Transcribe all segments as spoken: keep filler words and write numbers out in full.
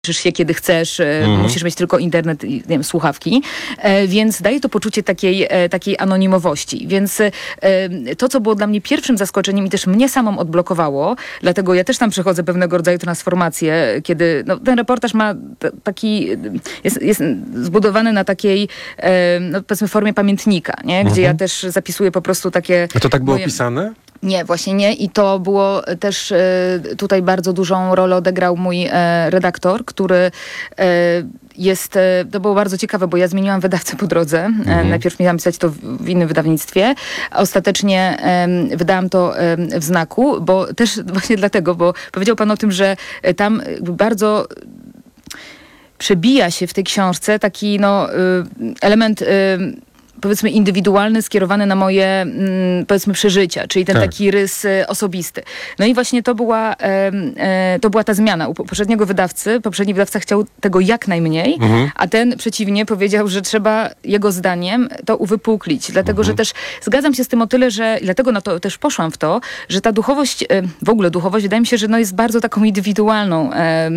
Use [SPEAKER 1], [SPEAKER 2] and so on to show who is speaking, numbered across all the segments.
[SPEAKER 1] Słyszysz się kiedy chcesz, mhm. musisz mieć tylko internet i nie wiem, słuchawki, e, więc daje to poczucie takiej, e, takiej anonimowości. Więc e, to, co było dla mnie pierwszym zaskoczeniem i też mnie samą odblokowało, dlatego ja też tam przechodzę pewnego rodzaju transformację, kiedy no, ten reportaż ma t- taki, jest, jest zbudowany na takiej, e, no, powiedzmy, formie pamiętnika, nie? Gdzie mhm. ja też zapisuję po prostu takie...
[SPEAKER 2] A to tak było
[SPEAKER 1] moje...
[SPEAKER 2] pisane?
[SPEAKER 1] Nie, właśnie nie. I to było też e, tutaj bardzo dużą rolę odegrał mój e, redaktor, który e, jest, e, to było bardzo ciekawe, bo ja zmieniłam wydawcę po drodze. Mhm. E, najpierw miałam pisać to w, w innym wydawnictwie, a ostatecznie e, wydałam to e, w Znaku, bo też właśnie dlatego, bo powiedział pan o tym, że tam bardzo przebija się w tej książce taki no, element... powiedzmy indywidualny, skierowany na moje, mm, powiedzmy, przeżycia, czyli ten tak. taki rys e, osobisty. No i właśnie to była, e, e, to była ta zmiana. U poprzedniego wydawcy, poprzedni wydawca chciał tego jak najmniej, mhm. a ten przeciwnie powiedział, że trzeba jego zdaniem to uwypuklić. Dlatego, mhm. że też zgadzam się z tym o tyle, że i dlatego na to też poszłam w to, że ta duchowość, e, w ogóle duchowość, wydaje mi się, że no jest bardzo taką indywidualną e,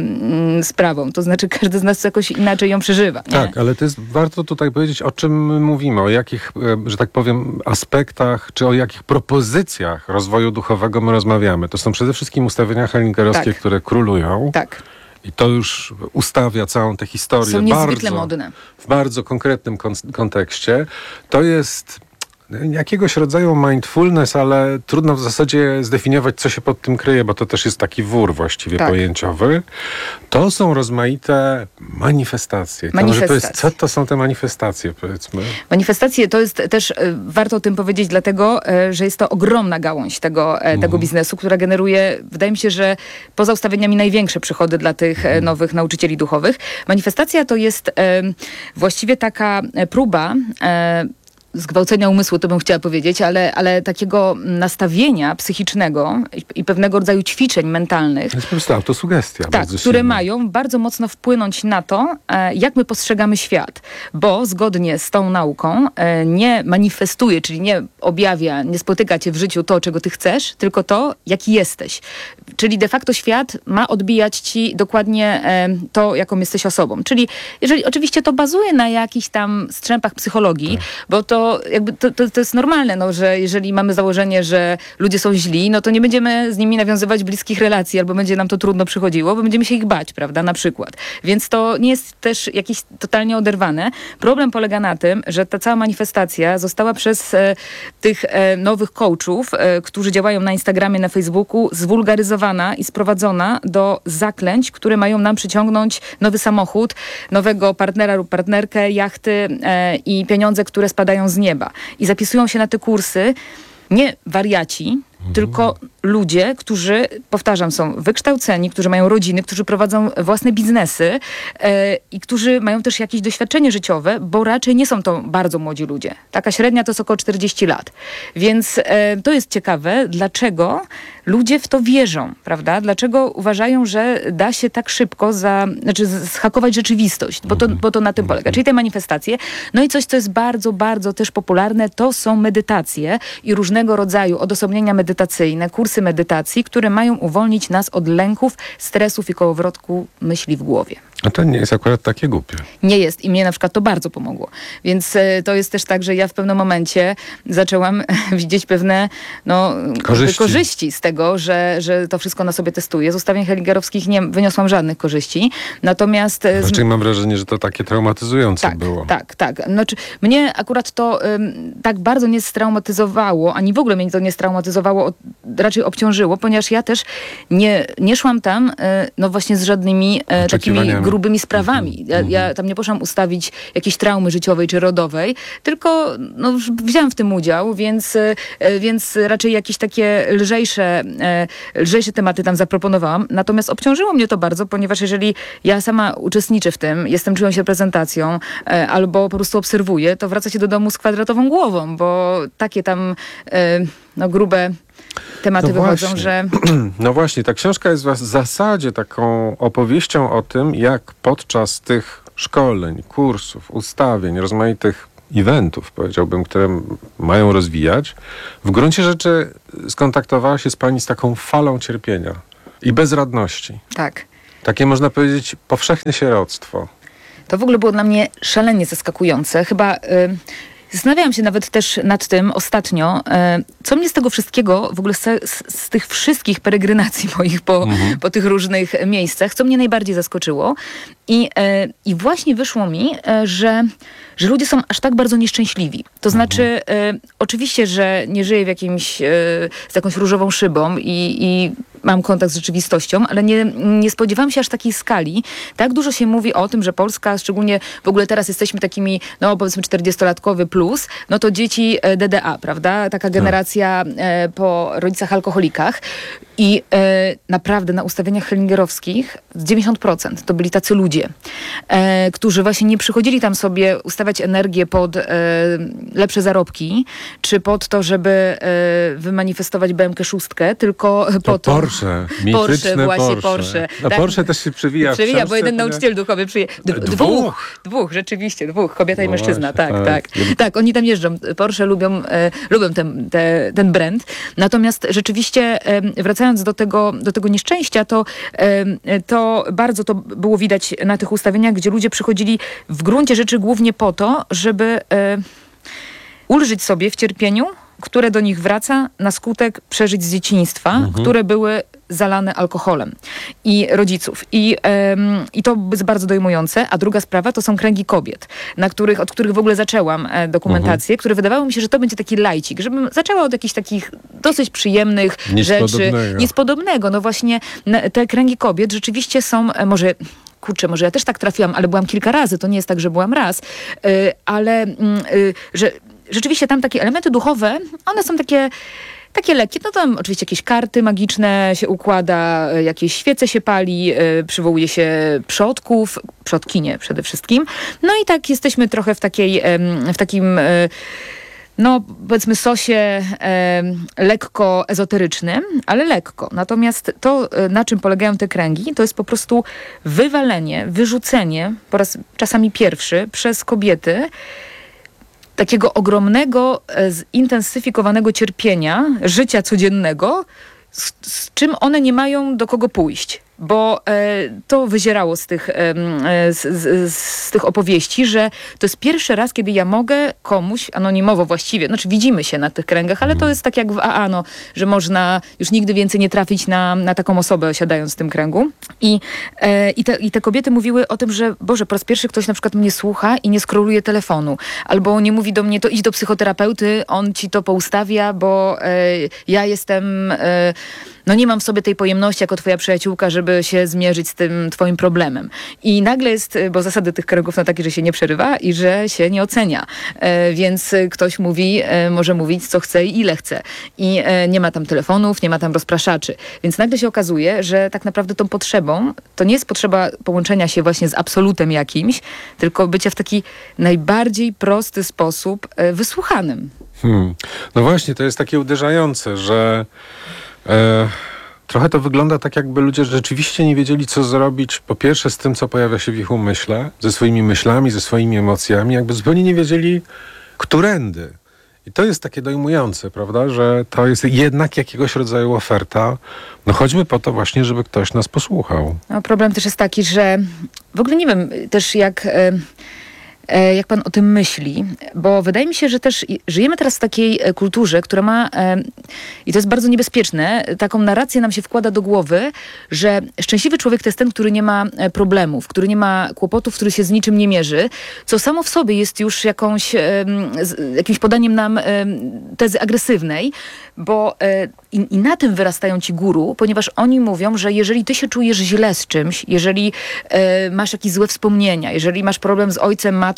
[SPEAKER 1] m, sprawą. To znaczy każdy z nas jakoś inaczej ją przeżywa. Nie?
[SPEAKER 2] Tak, ale to jest, warto tutaj powiedzieć, o czym mówimy, o jakich, że tak powiem, aspektach, czy o jakich propozycjach rozwoju duchowego my rozmawiamy. To są przede wszystkim ustawienia hellingerowskie, tak. które królują. Tak. I to już ustawia całą tę historię.
[SPEAKER 1] Są niezwykle
[SPEAKER 2] bardzo,
[SPEAKER 1] modne.
[SPEAKER 2] W bardzo konkretnym kon- kontekście. To jest jakiegoś rodzaju mindfulness, ale trudno w zasadzie zdefiniować, co się pod tym kryje, bo to też jest taki wór właściwie tak. pojęciowy. To są rozmaite manifestacje.
[SPEAKER 1] manifestacje.
[SPEAKER 2] To, jest, co to są te manifestacje, powiedzmy?
[SPEAKER 1] Manifestacje to jest też, e, warto o tym powiedzieć, dlatego, e, że jest to ogromna gałąź tego, e, tego mm. biznesu, która generuje, wydaje mi się, że poza ustawieniami największe przychody dla tych mm. nowych nauczycieli duchowych. Manifestacja to jest e, właściwie taka próba e, zgwałcenia umysłu, to bym chciała powiedzieć, ale, ale takiego nastawienia psychicznego i, i pewnego rodzaju ćwiczeń mentalnych.
[SPEAKER 2] To jest po prostu autosugestia.
[SPEAKER 1] Tak, które silna. mają bardzo mocno wpłynąć na to, e, jak my postrzegamy świat. Bo zgodnie z tą nauką e, nie manifestuje, czyli nie objawia, nie spotyka cię w życiu to, czego ty chcesz, tylko to, jaki jesteś. Czyli de facto świat ma odbijać ci dokładnie e, to, jaką jesteś osobą. Czyli jeżeli oczywiście to bazuje na jakichś tam strzępach psychologii, tak. bo to jakby to, to, to jest normalne, no, że jeżeli mamy założenie, że ludzie są źli, no to nie będziemy z nimi nawiązywać bliskich relacji, albo będzie nam to trudno przychodziło, bo będziemy się ich bać, prawda, na przykład. Więc to nie jest też jakieś totalnie oderwane. Problem polega na tym, że ta cała manifestacja została przez e, tych e, nowych coachów, e, którzy działają na Instagramie, na Facebooku, zwulgaryzowana i sprowadzona do zaklęć, które mają nam przyciągnąć nowy samochód, nowego partnera lub partnerkę, jachty e, i pieniądze, które spadają z nieba. I zapisują się na te kursy nie wariaci, mhm. tylko ludzie, którzy, powtarzam, są wykształceni, którzy mają rodziny, którzy prowadzą własne biznesy e, i którzy mają też jakieś doświadczenie życiowe, bo raczej nie są to bardzo młodzi ludzie. Taka średnia to jest około czterdzieści lat. Więc e, to jest ciekawe, dlaczego ludzie w to wierzą, prawda? Dlaczego uważają, że da się tak szybko za, znaczy zhakować rzeczywistość, bo to, bo to na tym polega. Czyli te manifestacje. No i coś, co jest bardzo, bardzo też popularne, to są medytacje i różnego rodzaju odosobnienia medytacyjne, kursy medytacji, które mają uwolnić nas od lęków, stresów i kołowrotku myśli w głowie.
[SPEAKER 2] A to nie jest akurat takie głupie.
[SPEAKER 1] Nie jest i mnie na przykład to bardzo pomogło. Więc e, to jest też tak, że ja w pewnym momencie zaczęłam widzieć pewne no, korzyści. korzyści z tego, że, że to wszystko na sobie testuję. Z ustawień hellingerowskich nie wyniosłam żadnych korzyści. Natomiast... E,
[SPEAKER 2] znaczy mam wrażenie, że to takie traumatyzujące
[SPEAKER 1] tak,
[SPEAKER 2] było.
[SPEAKER 1] Tak, tak. Znaczy, mnie akurat to um, tak bardzo nie straumatyzowało, ani w ogóle mnie to nie straumatyzowało, raczej obciążyło, ponieważ ja też nie, nie szłam tam e, no właśnie z żadnymi e, takimi grubymi sprawami. Ja, ja tam nie poszłam ustawić jakiejś traumy życiowej czy rodowej, tylko no, wziąłem w tym udział, więc, więc raczej jakieś takie lżejsze, lżejsze tematy tam zaproponowałam. Natomiast obciążyło mnie to bardzo, ponieważ jeżeli ja sama uczestniczę w tym, jestem czyjąś reprezentacją albo po prostu obserwuję, to wraca się do domu z kwadratową głową, bo takie tam no, grube tematy no wychodzą,
[SPEAKER 2] właśnie.
[SPEAKER 1] że...
[SPEAKER 2] No właśnie, ta książka jest w zasadzie taką opowieścią o tym, jak podczas tych szkoleń, kursów, ustawień, rozmaitych eventów, powiedziałbym, które mają rozwijać, w gruncie rzeczy skontaktowała się z pani z taką falą cierpienia i bezradności.
[SPEAKER 1] Tak.
[SPEAKER 2] Takie można powiedzieć powszechne sieroctwo.
[SPEAKER 1] To w ogóle było dla mnie szalenie zaskakujące. Chyba... Y- Zastanawiałam się nawet też nad tym ostatnio, co mnie z tego wszystkiego, w ogóle z, z, z tych wszystkich peregrinacji moich po, mhm. po tych różnych miejscach, co mnie najbardziej zaskoczyło. I, i właśnie wyszło mi, że, że ludzie są aż tak bardzo nieszczęśliwi. To znaczy, mhm. oczywiście, że nie żyję w jakimś, z jakąś różową szybą i, i mam kontakt z rzeczywistością, ale nie, nie spodziewałam się aż takiej skali. Tak dużo się mówi o tym, że Polska, szczególnie w ogóle teraz jesteśmy takimi, no powiedzmy czterdziestolatkowy plus, no to dzieci D D A, prawda? Taka generacja e, po rodzicach alkoholikach. I e, naprawdę na ustawieniach hellingerowskich dziewięćdziesiąt procent to byli tacy ludzie, e, którzy właśnie nie przychodzili tam sobie ustawiać energię pod e, lepsze zarobki, czy pod to, żeby e, wymanifestować B M K sześć, tylko
[SPEAKER 2] to
[SPEAKER 1] po to...
[SPEAKER 2] Porsche, mityczne
[SPEAKER 1] Porsche, właśnie
[SPEAKER 2] Porsche.
[SPEAKER 1] Porsche.
[SPEAKER 2] No
[SPEAKER 1] tak,
[SPEAKER 2] Porsche też się przewija.
[SPEAKER 1] Przewija,
[SPEAKER 2] książce,
[SPEAKER 1] bo jeden nauczyciel duchowy przyje... D-
[SPEAKER 2] dwóch.
[SPEAKER 1] dwóch. Dwóch, rzeczywiście, dwóch. Kobieta
[SPEAKER 2] no
[SPEAKER 1] i mężczyzna,
[SPEAKER 2] właśnie,
[SPEAKER 1] tak, tak. Tak, tak, oni tam jeżdżą. Porsche lubią, e, lubią ten, te, ten brand. Natomiast rzeczywiście e, wracając do tego, do tego nieszczęścia, to, e, to bardzo to było widać na tych ustawieniach, gdzie ludzie przychodzili w gruncie rzeczy głównie po to, żeby e, ulżyć sobie w cierpieniu, które do nich wraca na skutek przeżyć z dzieciństwa, mhm. które były zalane alkoholem i rodziców. I, ym, I to jest bardzo dojmujące. A druga sprawa to są kręgi kobiet, na których, od których w ogóle zaczęłam e, dokumentację, mhm. które wydawało mi się, że to będzie taki lajcik, żebym zaczęła od jakichś takich dosyć przyjemnych
[SPEAKER 2] Nic
[SPEAKER 1] rzeczy.
[SPEAKER 2] podobnego.
[SPEAKER 1] Nic podobnego. No właśnie na, te kręgi kobiet rzeczywiście są, e, może... Kurczę, może ja też tak trafiłam, ale byłam kilka razy. To nie jest tak, że byłam raz. Yy, ale yy, że rzeczywiście tam takie elementy duchowe, one są takie... Takie lekkie, no tam oczywiście jakieś karty magiczne się układa, jakieś świece się pali, yy, przywołuje się przodków, przodkinie przede wszystkim. No i tak jesteśmy trochę w takiej, yy, w takim... Yy, no powiedzmy sosie e, lekko ezoterycznym, ale lekko. Natomiast to, na czym polegają te kręgi, to jest po prostu wywalenie, wyrzucenie po raz czasami pierwszy przez kobiety takiego ogromnego, e, zintensyfikowanego cierpienia, życia codziennego, z, z czym one nie mają do kogo pójść. Bo e, to wyzierało z tych, e, z, z, z tych opowieści, że to jest pierwszy raz, kiedy ja mogę komuś, anonimowo właściwie, znaczy widzimy się na tych kręgach, ale to jest tak jak w A A, no, że można już nigdy więcej nie trafić na, na taką osobę siadając w tym kręgu. I, e, i, te, I te kobiety mówiły o tym, że Boże, po raz pierwszy ktoś na przykład mnie słucha i nie skroluje telefonu. Albo nie mówi do mnie, to idź do psychoterapeuty, on ci to poustawia, bo e, ja jestem... E, no nie mam w sobie tej pojemności jako twoja przyjaciółka, żeby się zmierzyć z tym twoim problemem. I nagle jest, bo zasady tych kręgów są takie, że się nie przerywa i że się nie ocenia. E, więc ktoś mówi, e, może mówić co chce i ile chce. I e, nie ma tam telefonów, nie ma tam rozpraszaczy. Więc nagle się okazuje, że tak naprawdę tą potrzebą to nie jest potrzeba połączenia się właśnie z absolutem jakimś, tylko bycia w taki najbardziej prosty sposób e, wysłuchanym.
[SPEAKER 2] Hmm. No właśnie, to jest takie uderzające, że E, trochę to wygląda tak, jakby ludzie rzeczywiście nie wiedzieli, co zrobić, po pierwsze z tym, co pojawia się w ich umyśle, ze swoimi myślami, ze swoimi emocjami, jakby zupełnie nie wiedzieli, którędy. I to jest takie dojmujące, prawda, że to jest jednak jakiegoś rodzaju oferta. No chodźmy po to właśnie, żeby ktoś nas posłuchał.
[SPEAKER 1] No, problem też jest taki, że w ogóle nie wiem też jak... E, Jak pan o tym myśli, bo wydaje mi się, że też żyjemy teraz w takiej kulturze, która ma, i to jest bardzo niebezpieczne, taką narrację nam się wkłada do głowy, że szczęśliwy człowiek to jest ten, który nie ma problemów, który nie ma kłopotów, który się z niczym nie mierzy, co samo w sobie jest już jakąś, jakimś podaniem nam tezy agresywnej, bo i, i na tym wyrastają ci guru, ponieważ oni mówią, że jeżeli ty się czujesz źle z czymś, jeżeli masz jakieś złe wspomnienia, jeżeli masz problem z ojcem, matką,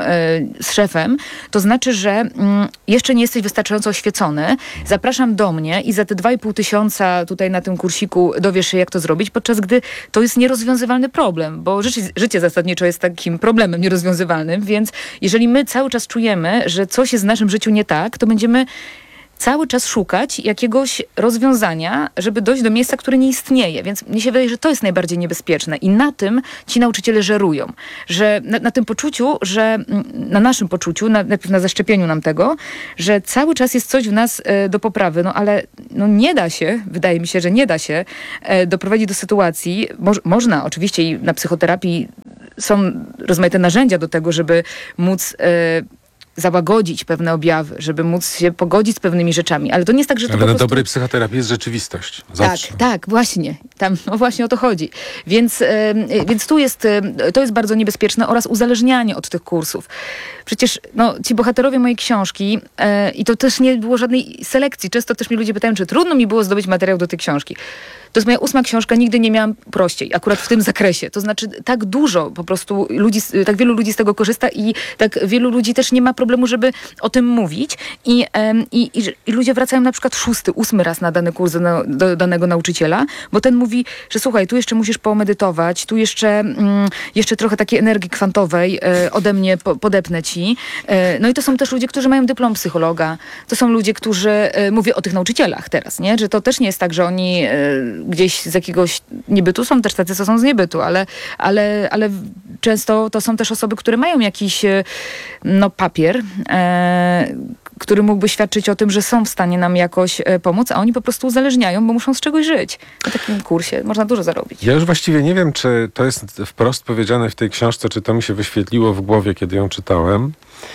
[SPEAKER 1] z szefem, to znaczy, że mm, jeszcze nie jesteś wystarczająco oświecony. Zapraszam do mnie i za te dwa i pół tysiąca tutaj na tym kursiku dowiesz się, jak to zrobić, podczas gdy to jest nierozwiązywalny problem, bo życie, życie zasadniczo jest takim problemem nierozwiązywalnym, więc jeżeli my cały czas czujemy, że coś jest w naszym życiu nie tak, to będziemy cały czas szukać jakiegoś rozwiązania, żeby dojść do miejsca, które nie istnieje. Więc mnie się wydaje, że to jest najbardziej niebezpieczne. I na tym ci nauczyciele żerują. Że na, na tym poczuciu, że na naszym poczuciu, na, najpierw na zaszczepieniu nam tego, że cały czas jest coś w nas e, do poprawy, no ale no, nie da się, wydaje mi się, że nie da się e, doprowadzić do sytuacji, moż, można oczywiście i na psychoterapii są rozmaite narzędzia do tego, żeby móc e, załagodzić pewne objawy, żeby móc się pogodzić z pewnymi rzeczami. Ale to nie jest tak, że to
[SPEAKER 2] Ale
[SPEAKER 1] po
[SPEAKER 2] na
[SPEAKER 1] prostu...
[SPEAKER 2] dobrej psychoterapii jest rzeczywistość.
[SPEAKER 1] Tak,
[SPEAKER 2] Zawsze.
[SPEAKER 1] tak, właśnie. Tam, no właśnie o to chodzi. Więc, e, więc tu jest, e, to jest bardzo niebezpieczne oraz uzależnianie od tych kursów. Przecież no, ci bohaterowie mojej książki e, i to też nie było żadnej selekcji. Często też mnie ludzie pytają, czy trudno mi było zdobyć materiał do tej książki. To jest moja ósma książka, nigdy nie miałam prościej, akurat w tym zakresie. To znaczy tak dużo po prostu ludzi, tak wielu ludzi z tego korzysta i tak wielu ludzi też nie ma problemu, żeby o tym mówić. I, em, i, i, i ludzie wracają na przykład szósty, ósmy raz na dany kurs do, do danego nauczyciela, bo ten mówi, że słuchaj, tu jeszcze musisz pomedytować, tu jeszcze, mm, jeszcze trochę takiej energii kwantowej e, ode mnie po, podepnę ci. E, no i to są też ludzie, którzy mają dyplom psychologa. To są ludzie, którzy, e, mówię o tych nauczycielach teraz, nie? Że to też nie jest tak, że oni e, gdzieś z jakiegoś niebytu, są też tacy, co są z niebytu, ale, ale, ale często to są też osoby, które mają jakiś no, papier, e, który mógłby świadczyć o tym, że są w stanie nam jakoś e, pomóc, a oni po prostu uzależniają, bo muszą z czegoś żyć. Na takim kursie można dużo zarobić.
[SPEAKER 2] Ja już właściwie nie wiem, czy to jest wprost powiedziane w tej książce, czy to mi się wyświetliło w głowie, kiedy ją czytałem.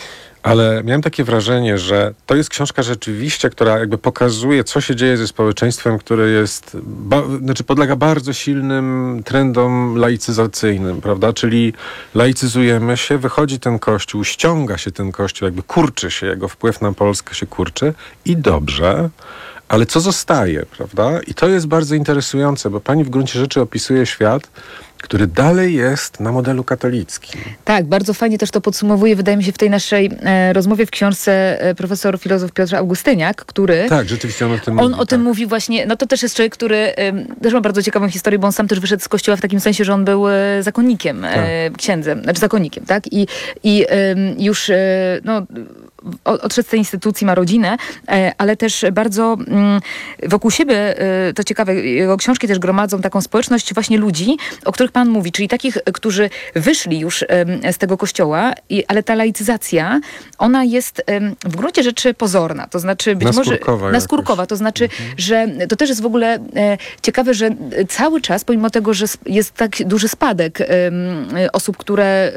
[SPEAKER 2] Ale miałem takie wrażenie, że to jest książka rzeczywiście, która jakby pokazuje, co się dzieje ze społeczeństwem, które jest, ba, znaczy podlega bardzo silnym trendom laicyzacyjnym, prawda? Czyli laicyzujemy się, wychodzi ten kościół, ściąga się ten kościół, jakby kurczy się, jego wpływ na Polskę się kurczy i dobrze, ale co zostaje, prawda? I to jest bardzo interesujące, bo pani w gruncie rzeczy opisuje świat, który dalej jest na modelu katolickim.
[SPEAKER 1] Tak, bardzo fajnie też to podsumowuje, wydaje mi się, w tej naszej e, rozmowie w książce e, profesor filozof Piotr Augustyniak, który...
[SPEAKER 2] Tak, rzeczywiście on o tym
[SPEAKER 1] on
[SPEAKER 2] mówi.
[SPEAKER 1] o
[SPEAKER 2] tak.
[SPEAKER 1] tym mówi właśnie, no to też jest człowiek, który e, też ma bardzo ciekawą historię, bo on sam też wyszedł z kościoła w takim sensie, że on był e, zakonnikiem, e,
[SPEAKER 2] Tak.
[SPEAKER 1] księdzem, znaczy zakonnikiem, tak? I, i e, już, e, no... odszedł z tej instytucji, ma rodzinę, ale też bardzo wokół siebie, to ciekawe, jego książki też gromadzą taką społeczność właśnie ludzi, o których pan mówi, czyli takich, którzy wyszli już z tego kościoła, ale ta laicyzacja, ona jest w gruncie rzeczy pozorna, to znaczy być
[SPEAKER 2] naskórkowa
[SPEAKER 1] może naskórkowa, to znaczy, mhm. że to też jest w ogóle ciekawe, że cały czas, pomimo tego, że jest tak duży spadek osób, które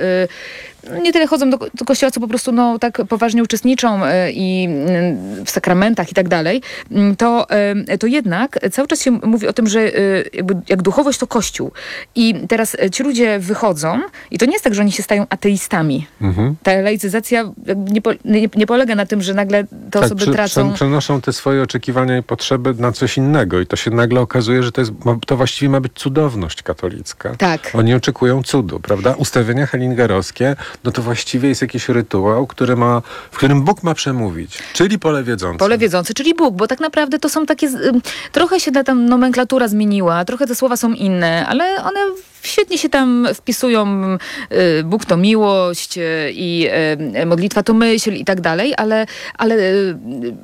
[SPEAKER 1] nie tyle chodzą do, do kościoła, co po prostu no, tak poważnie uczestniczą y, i y, w sakramentach i tak dalej, to, y, to jednak cały czas się mówi o tym, że y, jakby, jak duchowość to kościół. I teraz y, ci ludzie wychodzą i to nie jest tak, że oni się stają ateistami. Mhm. Ta laicyzacja jakby nie, po, nie, nie polega na tym, że nagle te
[SPEAKER 2] tak,
[SPEAKER 1] osoby
[SPEAKER 2] przy,
[SPEAKER 1] tracą...
[SPEAKER 2] przenoszą te swoje oczekiwania i potrzeby na coś innego i to się nagle okazuje, że to, jest, to właściwie ma być cudowność katolicka.
[SPEAKER 1] Tak.
[SPEAKER 2] Oni oczekują cudu, prawda? Ustawienia hellingerowskie, no to właściwie jest jakiś rytuał, który ma, w którym Bóg ma przemówić, czyli pole wiedzące.
[SPEAKER 1] Pole wiedzące, czyli Bóg, bo tak naprawdę to są takie, trochę się ta tam nomenklatura zmieniła, trochę te słowa są inne, ale one świetnie się tam wpisują, y, Bóg to miłość y, i y, modlitwa to myśl i tak dalej, ale, ale y,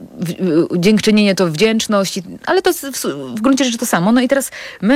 [SPEAKER 1] y, dziękczynienie to wdzięczność, ale to w, w gruncie rzeczy to samo. No i teraz my,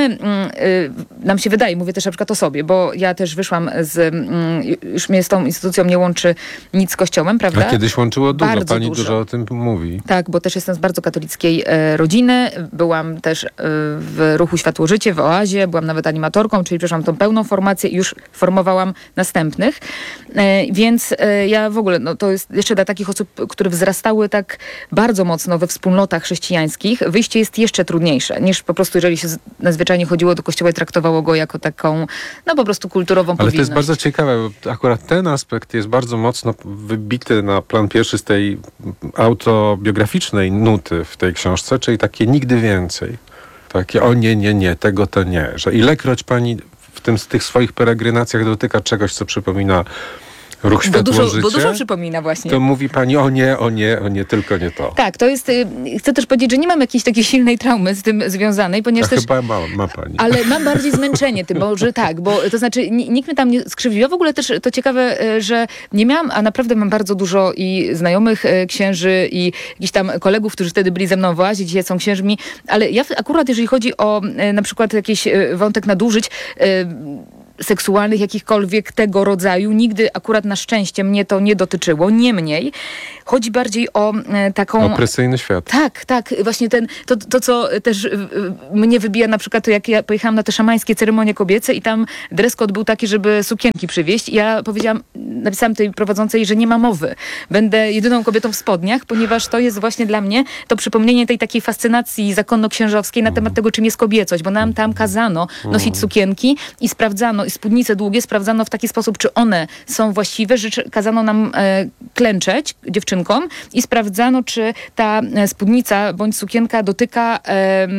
[SPEAKER 1] y, nam się wydaje, mówię też na przykład o sobie, bo ja też wyszłam z, y, już mnie z tą instytucją nie łączy nic z Kościołem, prawda?
[SPEAKER 2] A kiedyś łączyło dużo,
[SPEAKER 1] Bardzo
[SPEAKER 2] pani
[SPEAKER 1] dużo.
[SPEAKER 2] dużo o tym mówi.
[SPEAKER 1] Tak, bo też jestem z bardzo katolickiej e, rodziny. Byłam też e, w ruchu Światło Życie, w Oazie, byłam nawet animatorką, czyli przeszłam tą pełną formację i już formowałam następnych. E, więc e, ja w ogóle, no to jest jeszcze dla takich osób, które wzrastały tak bardzo mocno we wspólnotach chrześcijańskich, wyjście jest jeszcze trudniejsze niż po prostu, jeżeli się nadzwyczajnie chodziło do kościoła i traktowało go jako taką, no po prostu kulturową
[SPEAKER 2] Ale
[SPEAKER 1] powinność.
[SPEAKER 2] to jest bardzo ciekawe, bo akurat ten aspekt jest bardzo mocno wybity na plan pierwszy z tej autobiograficznej nuty w tej książce, czyli takie nigdy więcej. Takie o nie, nie, nie, tego to nie. Że ilekroć pani w tym, z tych swoich peregrinacjach dotyka czegoś, co przypomina Ruch
[SPEAKER 1] bo dużo,
[SPEAKER 2] Światło-Życie,
[SPEAKER 1] bo dużo przypomina właśnie.
[SPEAKER 2] to mówi pani o nie, o nie, o nie, tylko nie to.
[SPEAKER 1] Tak, to jest, y, chcę też powiedzieć, że nie mam jakiejś takiej silnej traumy z tym związanej, ponieważ
[SPEAKER 2] A
[SPEAKER 1] też...
[SPEAKER 2] chyba ma, ma pani.
[SPEAKER 1] Ale mam bardziej zmęczenie tym, bo że tak, bo to znaczy n- nikt mnie tam nie skrzywdził. Ja w ogóle też to ciekawe, y, że nie miałam, a naprawdę mam bardzo dużo i znajomych y, księży i jakichś tam kolegów, którzy wtedy byli ze mną w oazie, dzisiaj są księżmi, ale ja akurat jeżeli chodzi o y, na przykład jakiś y, wątek nadużyć, y, seksualnych, jakichkolwiek tego rodzaju. Nigdy akurat na szczęście mnie to nie dotyczyło. Niemniej chodzi bardziej o e, taką...
[SPEAKER 2] Opresyjny świat.
[SPEAKER 1] Tak, tak. Właśnie ten, to, to co też y, y, mnie wybija na przykład, to jak ja pojechałam na te szamańskie ceremonie kobiece i tam dress code był taki, żeby sukienki przywieźć. I ja powiedziałam, napisałam tej prowadzącej, że nie ma mowy. Będę jedyną kobietą w spodniach, ponieważ to jest właśnie dla mnie to przypomnienie tej takiej fascynacji zakonno-księżowskiej na temat tego, czym jest kobiecość, bo nam tam kazano nosić sukienki i sprawdzano, i spódnice długie sprawdzano w taki sposób, czy one są właściwe, że kazano nam e, klęczeć dziewczynkom i sprawdzano, czy ta spódnica bądź sukienka dotyka e,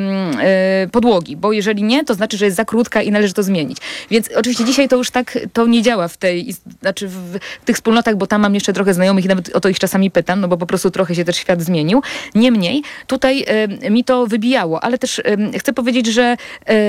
[SPEAKER 1] e, podłogi, bo jeżeli nie, to znaczy, że jest za krótka i należy to zmienić. Więc oczywiście dzisiaj to już tak to nie działa w tej, znaczy w, w tych wspólnotach, bo tam mam jeszcze trochę znajomych i nawet o to ich czasami pytam, no bo po prostu trochę się też świat zmienił. Niemniej tutaj e, mi to wybijało, ale też e, chcę powiedzieć, że e,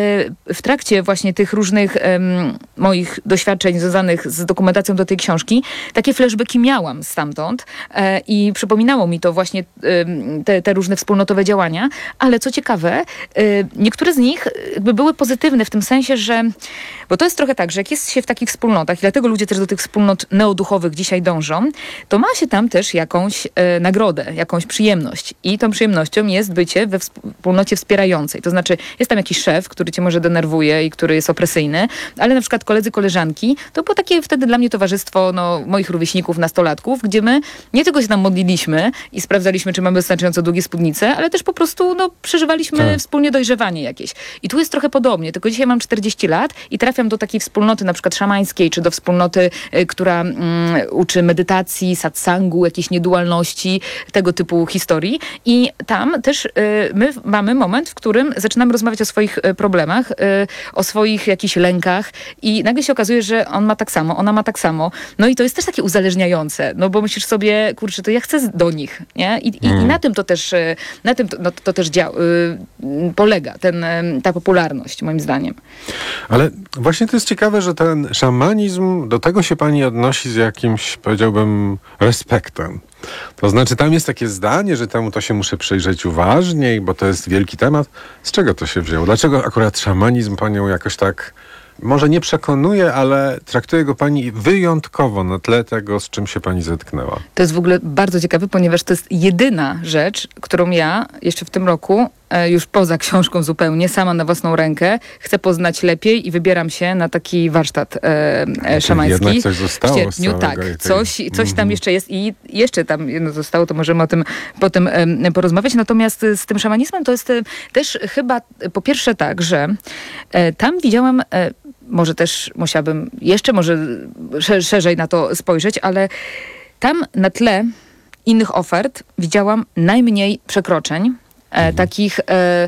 [SPEAKER 1] w trakcie właśnie tych różnych e, moich doświadczeń związanych z dokumentacją do tej książki, takie flashbacki miałam stamtąd e, i przypominało mi to właśnie e, te, te różne wspólnotowe działania, ale co ciekawe, e, niektóre z nich jakby były pozytywne w tym sensie, że, bo to jest trochę tak, że jak jest się w takich wspólnotach i dlatego ludzie też do tych wspólnot neoduchowych dzisiaj dążą, to ma się tam też jakąś e, nagrodę, jakąś przyjemność i tą przyjemnością jest bycie we wspólnocie wspierającej. To znaczy jest tam jakiś szef, który cię może denerwuje i który jest opresyjny, ale na przykład koledzy, koleżanki, to było takie wtedy dla mnie towarzystwo no, moich rówieśników, nastolatków, gdzie my nie tylko się tam modliliśmy i sprawdzaliśmy, czy mamy wystarczająco długie spódnice, ale też po prostu no, przeżywaliśmy
[SPEAKER 2] tak.
[SPEAKER 1] wspólnie dojrzewanie jakieś. I tu jest trochę podobnie, tylko dzisiaj mam czterdzieści lat i trafiam do takiej wspólnoty na przykład szamańskiej, czy do wspólnoty, y, która mm, uczy medytacji, satsangu, jakiejś niedualności, tego typu historii. I tam też y, my mamy moment, w którym zaczynamy rozmawiać o swoich y, problemach, y, o swoich jakichś lękach i nagle się okazuje, że on ma tak samo, ona ma tak samo. No i to jest też takie uzależniające, no bo myślisz sobie, kurczę, to ja chcę do nich, nie? I, i, mm. i na tym to też, na tym to, no, to też dział, y, polega ten, ta popularność, moim zdaniem.
[SPEAKER 2] Ale właśnie to jest ciekawe, że ten szamanizm, do tego się pani odnosi z jakimś, powiedziałbym, respektem. To znaczy, tam jest takie zdanie, że temu to się muszę przyjrzeć uważniej, bo to jest wielki temat. Z czego to się wzięło? Dlaczego akurat szamanizm panią jakoś tak, może nie przekonuje, ale traktuje go pani wyjątkowo na tle tego, z czym się pani zetknęła?
[SPEAKER 1] To jest w ogóle bardzo ciekawe, ponieważ to jest jedyna rzecz, którą ja jeszcze w tym roku, już poza książką zupełnie, sama na własną rękę, chcę poznać lepiej i wybieram się na taki warsztat e, e, szamański.
[SPEAKER 2] Jednak coś zostało
[SPEAKER 1] w sierpniu, tak,
[SPEAKER 2] tej...
[SPEAKER 1] coś, coś tam jeszcze jest i jeszcze tam jedno zostało, to możemy o tym potem e, porozmawiać. Natomiast z tym szamanizmem to jest e, też chyba po pierwsze tak, że e, tam widziałam, e, może też musiałabym jeszcze może szerzej na to spojrzeć, ale tam na tle innych ofert widziałam najmniej przekroczeń, E, takich, e,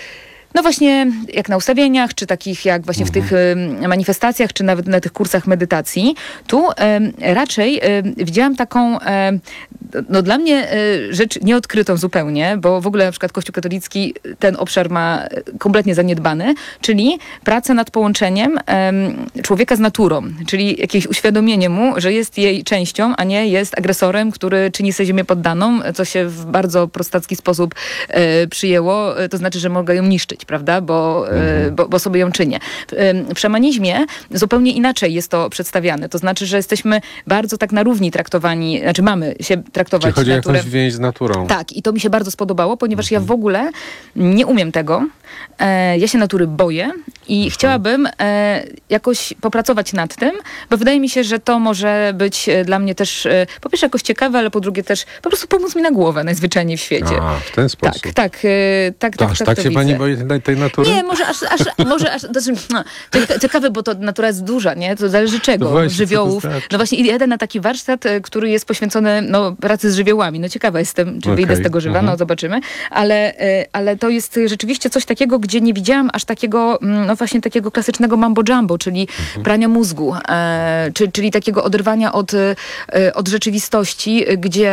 [SPEAKER 1] no właśnie jak na ustawieniach, czy takich jak właśnie mhm. w tych e, manifestacjach, czy nawet na tych kursach medytacji. Tu e, raczej e, widziałam taką, e, no dla mnie e, rzecz nieodkrytą zupełnie, bo w ogóle na przykład Kościół katolicki ten obszar ma kompletnie zaniedbany, czyli praca nad połączeniem e, człowieka z naturą, czyli jakieś uświadomienie mu, że jest jej częścią, a nie jest agresorem, który czyni sobie ziemię poddaną, co się w bardzo prostacki sposób e, przyjęło, to znaczy, że mogę ją niszczyć, prawda, bo, mhm. bo, bo sobie ją czynię. W, w szamanizmie zupełnie inaczej jest to przedstawiane, to znaczy, że jesteśmy bardzo tak na równi traktowani, znaczy mamy się traktować
[SPEAKER 2] Czyli chodzi
[SPEAKER 1] naturę.
[SPEAKER 2] o jakąś więź z naturą.
[SPEAKER 1] Tak, i to mi się bardzo spodobało, ponieważ mhm. ja w ogóle nie umiem tego. E, ja się natury boję i mhm. chciałabym e, jakoś popracować nad tym, bo wydaje mi się, że to może być dla mnie też e, po pierwsze jakoś ciekawe, ale po drugie też po prostu pomóc mi na głowę najzwyczajniej w świecie.
[SPEAKER 2] A, w ten sposób.
[SPEAKER 1] Tak, tak, e, tak,
[SPEAKER 2] to
[SPEAKER 1] tak,
[SPEAKER 2] aż
[SPEAKER 1] tak,
[SPEAKER 2] tak
[SPEAKER 1] to
[SPEAKER 2] się
[SPEAKER 1] widzę.
[SPEAKER 2] pani boi tej natury?
[SPEAKER 1] Nie, może aż, aż, może aż to znaczy, no, ciekawe, bo to natura jest duża, nie? To zależy czego,
[SPEAKER 2] no właśnie,
[SPEAKER 1] żywiołów.
[SPEAKER 2] znaczy?
[SPEAKER 1] No właśnie jeden na taki warsztat, który jest poświęcony no, pracy z żywiołami. No ciekawa jestem, czy
[SPEAKER 2] okay.
[SPEAKER 1] wyjdę z tego żywa, mhm. no zobaczymy. Ale, ale to jest rzeczywiście coś takiego, gdzie nie widziałam aż takiego, no właśnie takiego klasycznego mambo jumbo, czyli mhm. prania mózgu, e, czy, czyli takiego oderwania od, e, od rzeczywistości, gdzie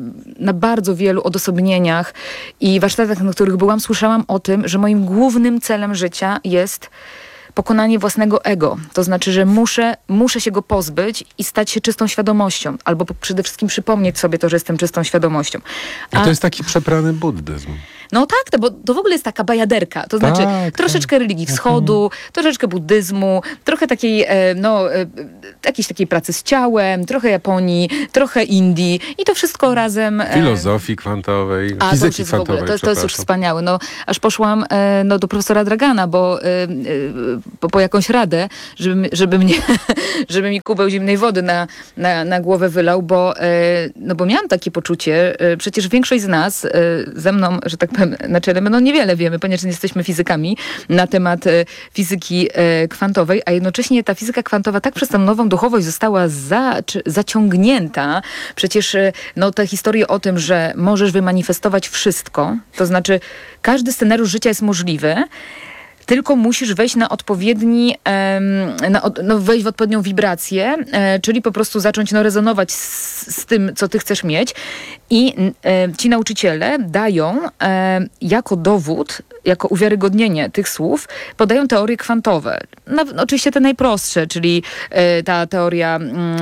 [SPEAKER 1] na bardzo wielu odosobnieniach i warsztatach, na których byłam, słyszałam o tym, że moim głównym celem życia jest pokonanie własnego ego. To znaczy, że muszę, muszę się go pozbyć i stać się czystą świadomością. Albo przede wszystkim przypomnieć sobie to, że jestem czystą świadomością. A,
[SPEAKER 2] A to jest taki przeprany buddyzm.
[SPEAKER 1] No tak, to, bo to w ogóle jest taka bajaderka. To znaczy
[SPEAKER 2] tak,
[SPEAKER 1] troszeczkę
[SPEAKER 2] tak.
[SPEAKER 1] religii wschodu, troszeczkę buddyzmu, trochę takiej, e, no, e, jakiejś takiej pracy z ciałem, trochę Japonii, trochę Indii i to wszystko razem. E,
[SPEAKER 2] Filozofii kwantowej,
[SPEAKER 1] a,
[SPEAKER 2] fizyki
[SPEAKER 1] to
[SPEAKER 2] kwantowej.
[SPEAKER 1] W ogóle, to, to jest już wspaniałe. No, aż poszłam e, no, do profesora Dragana, bo e, e, po, po jakąś radę, żeby, żeby, mnie, żeby mi kubeł zimnej wody na, na, na głowę wylał, bo, e, no, bo miałam takie poczucie, e, przecież większość z nas e, ze mną, że tak powiem, na czele, no niewiele wiemy, ponieważ nie jesteśmy fizykami, na temat e, fizyki e, kwantowej, a jednocześnie ta fizyka kwantowa tak przez tę nową duchowość została za, czy, zaciągnięta. Przecież e, no, te historie o tym, że możesz wymanifestować wszystko, to znaczy każdy scenariusz życia jest możliwy, tylko musisz wejść na odpowiedni, na, no wejść w odpowiednią wibrację, e, czyli po prostu zacząć no, rezonować z, z tym, co ty chcesz mieć. I e, ci nauczyciele dają e, jako dowód, jako uwiarygodnienie tych słów, podają teorie kwantowe. No, oczywiście te najprostsze, czyli e, ta teoria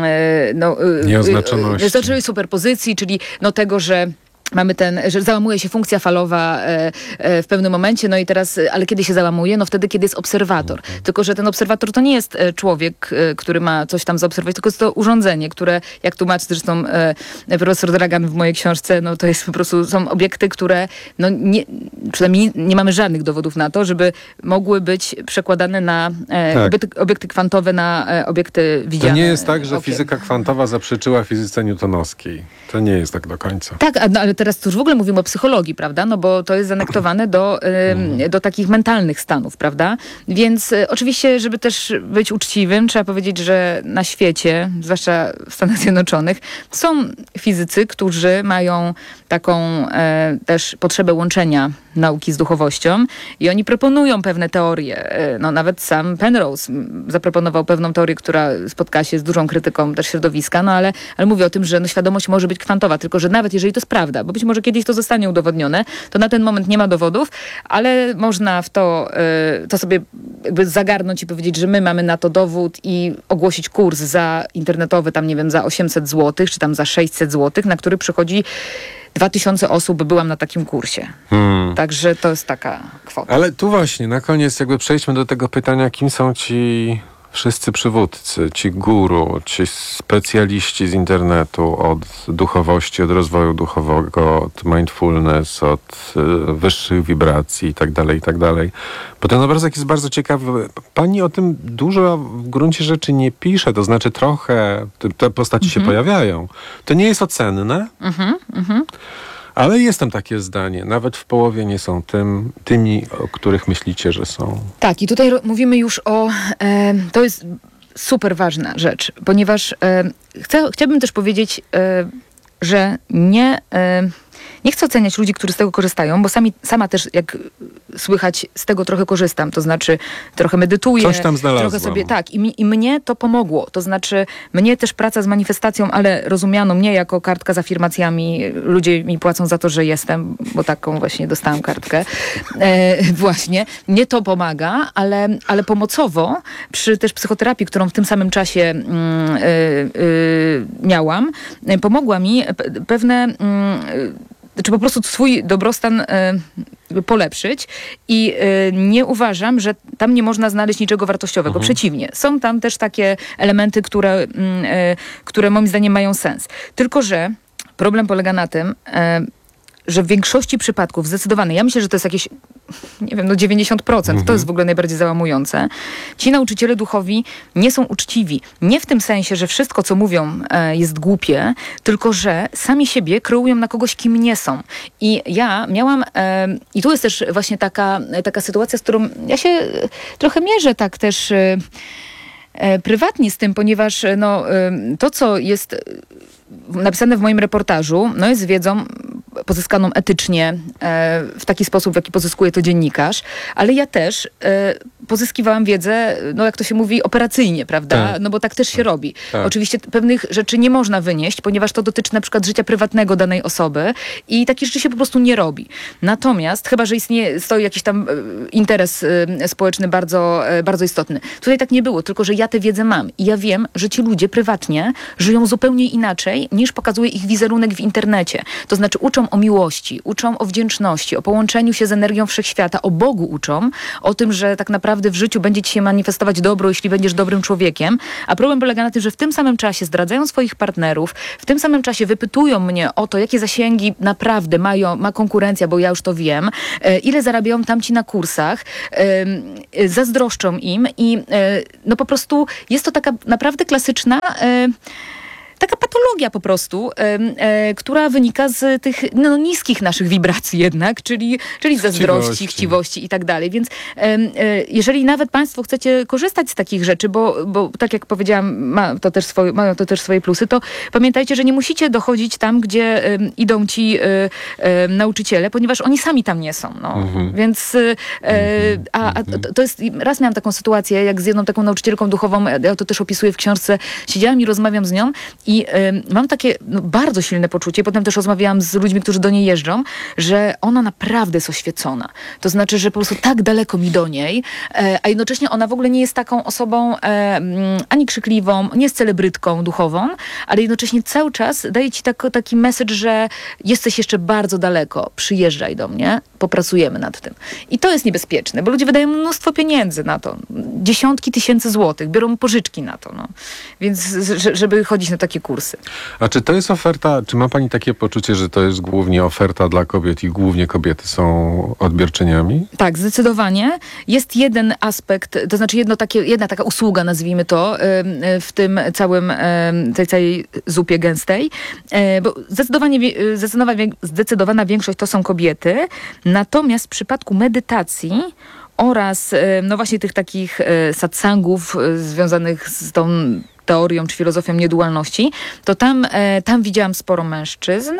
[SPEAKER 1] e, no,
[SPEAKER 2] nieoznaczoności.
[SPEAKER 1] E, znaczy superpozycji, czyli no, tego, że mamy ten, że załamuje się funkcja falowa e, e, w pewnym momencie, no i teraz, ale kiedy się załamuje? No wtedy, kiedy jest obserwator. Okay. Tylko, że ten obserwator to nie jest e, człowiek, e, który ma coś tam zaobserwować, tylko jest to urządzenie, które, jak tłumaczy zresztą e, profesor Dragan w mojej książce, no to jest po prostu, są obiekty, które, no nie, przynajmniej nie mamy żadnych dowodów na to, żeby mogły być przekładane na e, tak. obiekty, obiekty kwantowe, na e, obiekty widziane.
[SPEAKER 2] To nie jest tak, że
[SPEAKER 1] okiem.
[SPEAKER 2] fizyka kwantowa zaprzeczyła fizyce newtonowskiej. To nie jest tak do końca.
[SPEAKER 1] Tak, no, ale teraz to już w ogóle mówimy o psychologii, prawda? No bo to jest zanektowane do, y, do takich mentalnych stanów, prawda? Więc y, oczywiście, żeby też być uczciwym, trzeba powiedzieć, że na świecie, zwłaszcza w Stanach Zjednoczonych, są fizycy, którzy mają taką y, też potrzebę łączenia nauki z duchowością i oni proponują pewne teorie. Y, no nawet sam Penrose zaproponował pewną teorię, która spotkała się z dużą krytyką też środowiska, no ale, ale mówię o tym, że no, świadomość może być kwantowa, tylko że nawet jeżeli to jest prawda, bo być może kiedyś to zostanie udowodnione, to na ten moment nie ma dowodów, ale można w to, y, to sobie jakby zagarnąć i powiedzieć, że my mamy na to dowód i ogłosić kurs za internetowy, tam nie wiem, za osiemset złotych, czy tam za sześćset złotych, na który przychodzi dwa tysiące osób, byłam na takim kursie. Hmm. Także to jest taka kwota.
[SPEAKER 2] Ale tu właśnie, na koniec jakby przejdźmy do tego pytania, kim są ci wszyscy przywódcy, ci guru, ci specjaliści z internetu od duchowości, od rozwoju duchowego, od mindfulness, od y, wyższych wibracji i tak dalej, i tak dalej. Bo ten obrazek jest bardzo ciekawy. Pani o tym dużo w gruncie rzeczy nie pisze, to znaczy trochę te postaci mhm. się pojawiają. To nie jest ocenne, mhm, mhm. ale jest tam takie zdanie. Nawet w połowie nie są tym, tymi, o których myślicie, że są.
[SPEAKER 1] Tak, i tutaj ro- mówimy już o... E, to jest super ważna rzecz, ponieważ e, chcę, chciałabym też powiedzieć, e, że nie... E, Nie chcę oceniać ludzi, którzy z tego korzystają, bo sami, sama też, jak słychać, z tego trochę korzystam. To znaczy, trochę medytuję.
[SPEAKER 2] Coś tam znalazłam.
[SPEAKER 1] Trochę sobie, tak. I, mi, I mnie to pomogło. To znaczy, mnie też praca z manifestacją, ale rozumianą nie jako kartka z afirmacjami. Ludzie mi płacą za to, że jestem, bo taką właśnie dostałam kartkę. E, właśnie. Mnie to pomaga, ale, ale pomocowo przy też psychoterapii, którą w tym samym czasie mm, y, y, miałam, pomogła mi pe- pewne... Y, czy po prostu swój dobrostan y, polepszyć i y, nie uważam, że tam nie można znaleźć niczego wartościowego. Mhm. Przeciwnie. Są tam też takie elementy, które, y, y, które moim zdaniem mają sens. Tylko że problem polega na tym, y, że w większości przypadków zdecydowanie, ja myślę, że to jest jakieś nie wiem, no dziewięćdziesiąt procent.
[SPEAKER 2] Mhm.
[SPEAKER 1] To jest w ogóle najbardziej załamujące. Ci nauczyciele duchowi nie są uczciwi. Nie w tym sensie, że wszystko, co mówią, e, jest głupie, tylko że sami siebie kreują na kogoś, kim nie są. I ja miałam, e, i tu jest też właśnie taka, taka sytuacja, z którą ja się trochę mierzę tak też e, e, prywatnie z tym, ponieważ no, e, to, co jest napisane w moim reportażu, no jest wiedzą pozyskaną etycznie, e, w taki sposób, w jaki pozyskuje to dziennikarz, ale ja też e, pozyskiwałam wiedzę, no jak to się mówi, operacyjnie, prawda?
[SPEAKER 2] Tak.
[SPEAKER 1] No bo tak też się robi.
[SPEAKER 2] Tak.
[SPEAKER 1] Oczywiście pewnych rzeczy nie można wynieść, ponieważ to dotyczy na przykład życia prywatnego danej osoby i takie rzeczy się po prostu nie robi. Natomiast, chyba że istnieje, stoi jakiś tam e, interes e, społeczny bardzo, e, bardzo istotny. Tutaj tak nie było, tylko że ja tę wiedzę mam i ja wiem, że ci ludzie prywatnie żyją zupełnie inaczej, niż pokazuje ich wizerunek w internecie. To znaczy uczą o miłości, uczą o wdzięczności, o połączeniu się z energią wszechświata, o Bogu uczą, o tym, że tak naprawdę w życiu będzie ci się manifestować dobro, jeśli będziesz dobrym człowiekiem. A problem polega na tym, że w tym samym czasie zdradzają swoich partnerów, w tym samym czasie wypytują mnie o to, jakie zasięgi naprawdę mają, ma konkurencja, bo ja już to wiem, e, ile zarabiają tamci na kursach, e, e, zazdroszczą im i e, no po prostu jest to taka naprawdę klasyczna e, taka patologia po prostu, e, e, która wynika z tych no, niskich naszych wibracji jednak, czyli, czyli zazdrości,
[SPEAKER 2] Chciwości.
[SPEAKER 1] chciwości i tak dalej. Więc e, e, jeżeli nawet państwo chcecie korzystać z takich rzeczy, bo, bo tak jak powiedziałam, ma to też swoje, mają to też swoje plusy, to pamiętajcie, że nie musicie dochodzić tam, gdzie e, idą ci e, e, nauczyciele, ponieważ oni sami tam nie są. No.
[SPEAKER 2] Mhm.
[SPEAKER 1] Więc e, a, a to, to jest, raz miałam taką sytuację, jak z jedną taką nauczycielką duchową, ja to też opisuję w książce, siedziałam i rozmawiam z nią i y, mam takie no, bardzo silne poczucie, potem też rozmawiałam z ludźmi, którzy do niej jeżdżą, że ona naprawdę jest oświecona. To znaczy, że po prostu tak daleko mi do niej, e, a jednocześnie ona w ogóle nie jest taką osobą e, m, ani krzykliwą, nie jest celebrytką duchową, ale jednocześnie cały czas daje ci tak, taki message, że jesteś jeszcze bardzo daleko, przyjeżdżaj do mnie, popracujemy nad tym. I to jest niebezpieczne, bo ludzie wydają mnóstwo pieniędzy na to. Dziesiątki tysięcy złotych, biorą pożyczki na to. No. Więc żeby chodzić na takie kursy.
[SPEAKER 2] A czy to jest oferta, czy ma pani takie poczucie, że to jest głównie oferta dla kobiet i głównie kobiety są odbiorczyniami?
[SPEAKER 1] Tak, zdecydowanie. Jest jeden aspekt, to znaczy jedno takie, jedna taka usługa, nazwijmy to, w tym całym, tej całej zupie gęstej, bo zdecydowanie, zdecydowana, zdecydowana większość to są kobiety, natomiast w przypadku medytacji oraz no właśnie tych takich satsangów związanych z tą teorią czy filozofią niedualności, to tam, e, tam widziałam sporo mężczyzn.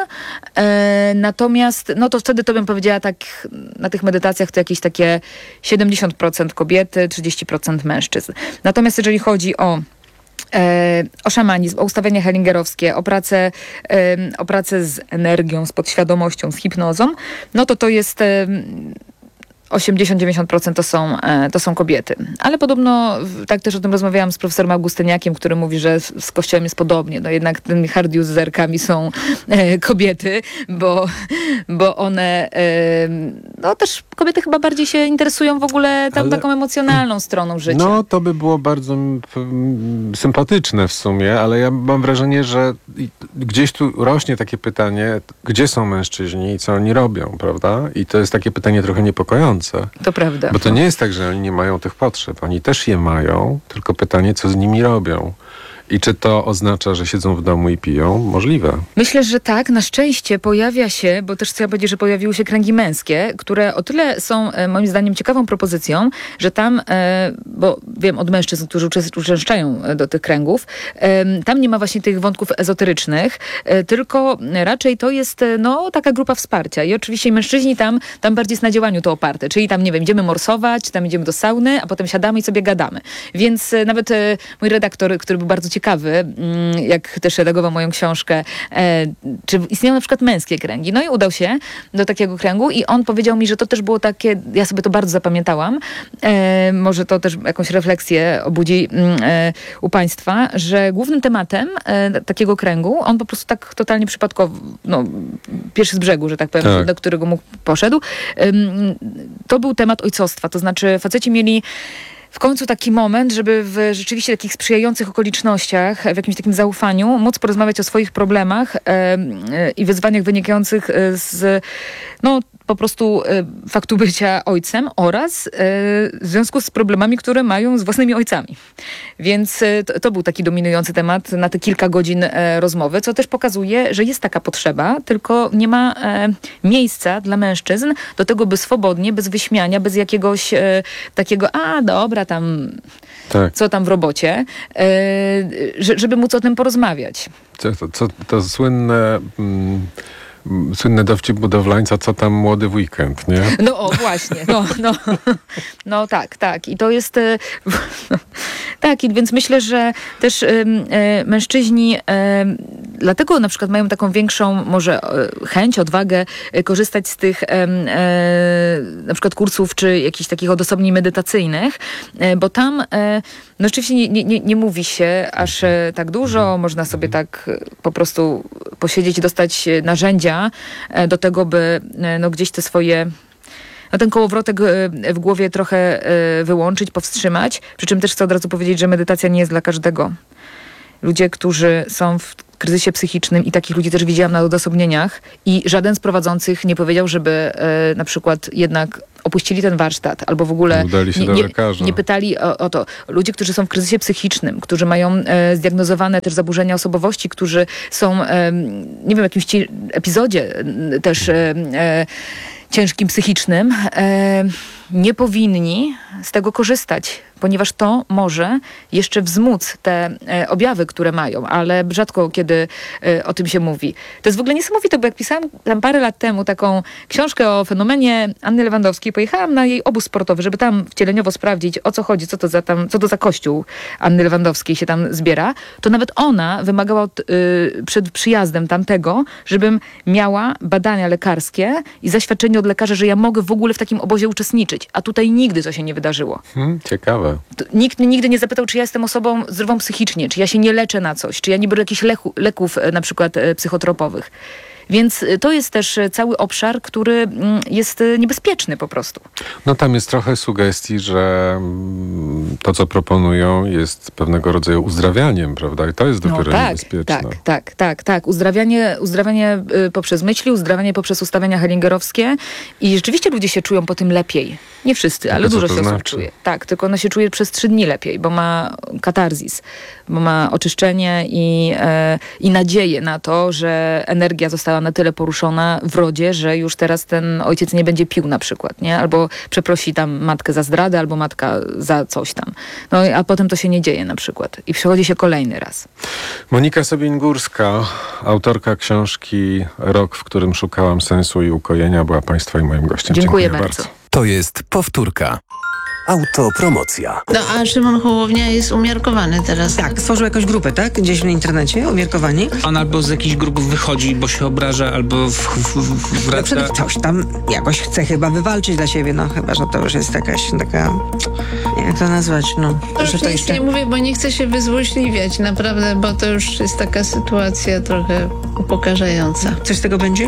[SPEAKER 1] E, natomiast, no to wtedy to bym powiedziała tak, na tych medytacjach to jakieś takie siedemdziesiąt procent kobiety, trzydzieści procent mężczyzn. Natomiast jeżeli chodzi o E, o szamanizm, o ustawienia hellingerowskie, o pracę, e, o pracę z energią, z podświadomością, z hipnozą, no to to jest e, osiemdziesiąt do dziewięćdziesięciu procent to są, to są kobiety. Ale podobno, tak też o tym rozmawiałam z profesorem Augustyniakiem, który mówi, że z Kościołem jest podobnie. No jednak tym hard userkami są e, kobiety, bo, bo one e, no też kobiety chyba bardziej się interesują w ogóle tam
[SPEAKER 2] Ale...
[SPEAKER 1] taką emocjonalną stroną życia.
[SPEAKER 2] No to by było bardzo mm, sympatyczne w sumie, ale ja mam wrażenie, że gdzieś tu rośnie takie pytanie, gdzie są mężczyźni i co oni robią, prawda? I to jest takie pytanie trochę niepokojące.
[SPEAKER 1] To prawda.
[SPEAKER 2] Bo to nie jest tak, że oni nie mają tych potrzeb. Oni też je mają, tylko pytanie, co z nimi robią. I czy to oznacza, że siedzą w domu i piją? Możliwe.
[SPEAKER 1] Myślę, że tak. Na szczęście pojawia się, bo też chcę powiedzieć, że pojawiły się kręgi męskie, które o tyle są e, moim zdaniem ciekawą propozycją, że tam, e, bo wiem od mężczyzn, którzy uczęszczają do tych kręgów, e, tam nie ma właśnie tych wątków ezoterycznych, e, tylko raczej to jest e, no, taka grupa wsparcia. I oczywiście mężczyźni tam, tam bardziej jest na działaniu to oparte. Czyli tam, nie wiem, idziemy morsować, tam idziemy do sauny, a potem siadamy i sobie gadamy. Więc e, nawet e, mój redaktor, który był bardzo ciekawy, ciekawy, jak też redagował moją książkę, e, czy istnieją na przykład męskie kręgi. No i udał się do takiego kręgu i on powiedział mi, że to też było takie, ja sobie to bardzo zapamiętałam, e, może to też jakąś refleksję obudzi e, u państwa, że głównym tematem e, takiego kręgu, on po prostu tak totalnie przypadkowo, no, pierwszy z brzegu, że tak powiem, tak. do którego mógł poszedł, e, to był temat ojcostwa. To znaczy faceci mieli w końcu taki moment, żeby w rzeczywiście takich sprzyjających okolicznościach, w jakimś takim zaufaniu, móc porozmawiać o swoich problemach e, e, i wyzwaniach wynikających z no, po prostu e, faktu bycia ojcem oraz e, w związku z problemami, które mają z własnymi ojcami. Więc e, to, to był taki dominujący temat na te kilka godzin e, rozmowy, co też pokazuje, że jest taka potrzeba, tylko nie ma e, miejsca dla mężczyzn do tego, by swobodnie, bez wyśmiania, bez jakiegoś e, takiego, a dobra, tam tak. co tam w robocie, e, żeby móc o tym porozmawiać.
[SPEAKER 2] Co, to, co, to słynne... Mm... Słynny dowcip budowlańca, co tam młody w weekend, nie?
[SPEAKER 1] No o, właśnie. No, no, no tak, tak. I to jest... Tak, i więc myślę, że też y, y, mężczyźni y, dlatego na przykład mają taką większą może chęć, odwagę y, korzystać z tych y, y, na przykład kursów, czy jakichś takich odosobnień medytacyjnych, y, bo tam y, no rzeczywiście nie, nie, nie, nie mówi się aż y, tak dużo, można sobie tak y, po prostu posiedzieć i dostać narzędzia y, do tego, by y, no, gdzieś te swoje no ten kołowrotek w głowie trochę wyłączyć, powstrzymać. Przy czym też chcę od razu powiedzieć, że medytacja nie jest dla każdego. Ludzie, którzy są w kryzysie psychicznym i takich ludzi też widziałam na odosobnieniach i żaden z prowadzących nie powiedział, żeby na przykład jednak opuścili ten warsztat albo w ogóle
[SPEAKER 2] udali się
[SPEAKER 1] nie,
[SPEAKER 2] do
[SPEAKER 1] nie,
[SPEAKER 2] lekarza.
[SPEAKER 1] nie pytali o, o to. Ludzie, którzy są w kryzysie psychicznym, którzy mają e, zdiagnozowane też zaburzenia osobowości, którzy są e, nie wiem, w jakimś ci epizodzie e, też e, e, ciężkim psychicznym, e, nie powinni z tego korzystać, ponieważ to może jeszcze wzmóc te e, objawy, które mają, ale rzadko kiedy e, o tym się mówi. To jest w ogóle niesamowite, bo jak pisałam tam parę lat temu taką książkę o fenomenie Anny Lewandowskiej, pojechałam na jej obóz sportowy, żeby tam wcieleniowo sprawdzić, o co chodzi, co to za, tam, co to za kościół Anny Lewandowskiej się tam zbiera, to nawet ona wymagała od, y, przed przyjazdem tamtego, żebym miała badania lekarskie i zaświadczenie od lekarza, że ja mogę w ogóle w takim obozie uczestniczyć. A tutaj nigdy to się nie wydarzyło.
[SPEAKER 2] Hmm, ciekawe.
[SPEAKER 1] To nikt mnie nigdy nie zapytał, czy ja jestem osobą zdrową psychicznie, czy ja się nie leczę na coś, czy ja nie biorę jakichś leku, leków na przykład psychotropowych. Więc to jest też cały obszar, który jest niebezpieczny po prostu.
[SPEAKER 2] No tam jest trochę sugestii, że to, co proponują, jest pewnego rodzaju uzdrawianiem, prawda? I to jest dopiero
[SPEAKER 1] no tak,
[SPEAKER 2] niebezpieczne.
[SPEAKER 1] Tak, tak, tak, tak. Uzdrawianie, uzdrawianie poprzez myśli, uzdrawianie poprzez ustawienia hellingerowskie i rzeczywiście ludzie się czują po tym lepiej. Nie wszyscy, ale dużo się osób znaczy? czuje. Tak, tylko ona się czuje przez trzy dni lepiej, bo ma katarzis, bo ma oczyszczenie i, e, i nadzieję na to, że energia została na tyle poruszona w rodzie, że już teraz ten ojciec nie będzie pił na przykład, nie? Albo przeprosi tam matkę za zdradę, albo matka za coś tam. No a potem to się nie dzieje na przykład. I przychodzi się kolejny raz.
[SPEAKER 2] Monika Sobiń-Górska, autorka książki Rok, w którym szukałam sensu i ukojenia, była Państwa i moim gościem.
[SPEAKER 1] Dziękuję,
[SPEAKER 2] Dziękuję
[SPEAKER 1] bardzo.
[SPEAKER 2] bardzo.
[SPEAKER 3] To jest powtórka. Autopromocja.
[SPEAKER 4] No a Szymon Hołownia jest umiarkowany teraz.
[SPEAKER 5] Tak, stworzył jakąś grupę, tak? Gdzieś w internecie, umiarkowani.
[SPEAKER 6] On albo z jakichś grup wychodzi, bo się obraża, albo w, w, w, wraca.
[SPEAKER 5] No, coś tam jakoś chce chyba wywalczyć dla siebie, no chyba, że to już jest jakaś taka... Jak to nazwać, no.
[SPEAKER 4] To już
[SPEAKER 5] że to
[SPEAKER 4] nic
[SPEAKER 5] jeszcze...
[SPEAKER 4] nie mówię, bo nie chcę się wyzłośliwiać, naprawdę, bo to już jest taka sytuacja trochę upokarzająca.
[SPEAKER 5] Coś z tego będzie?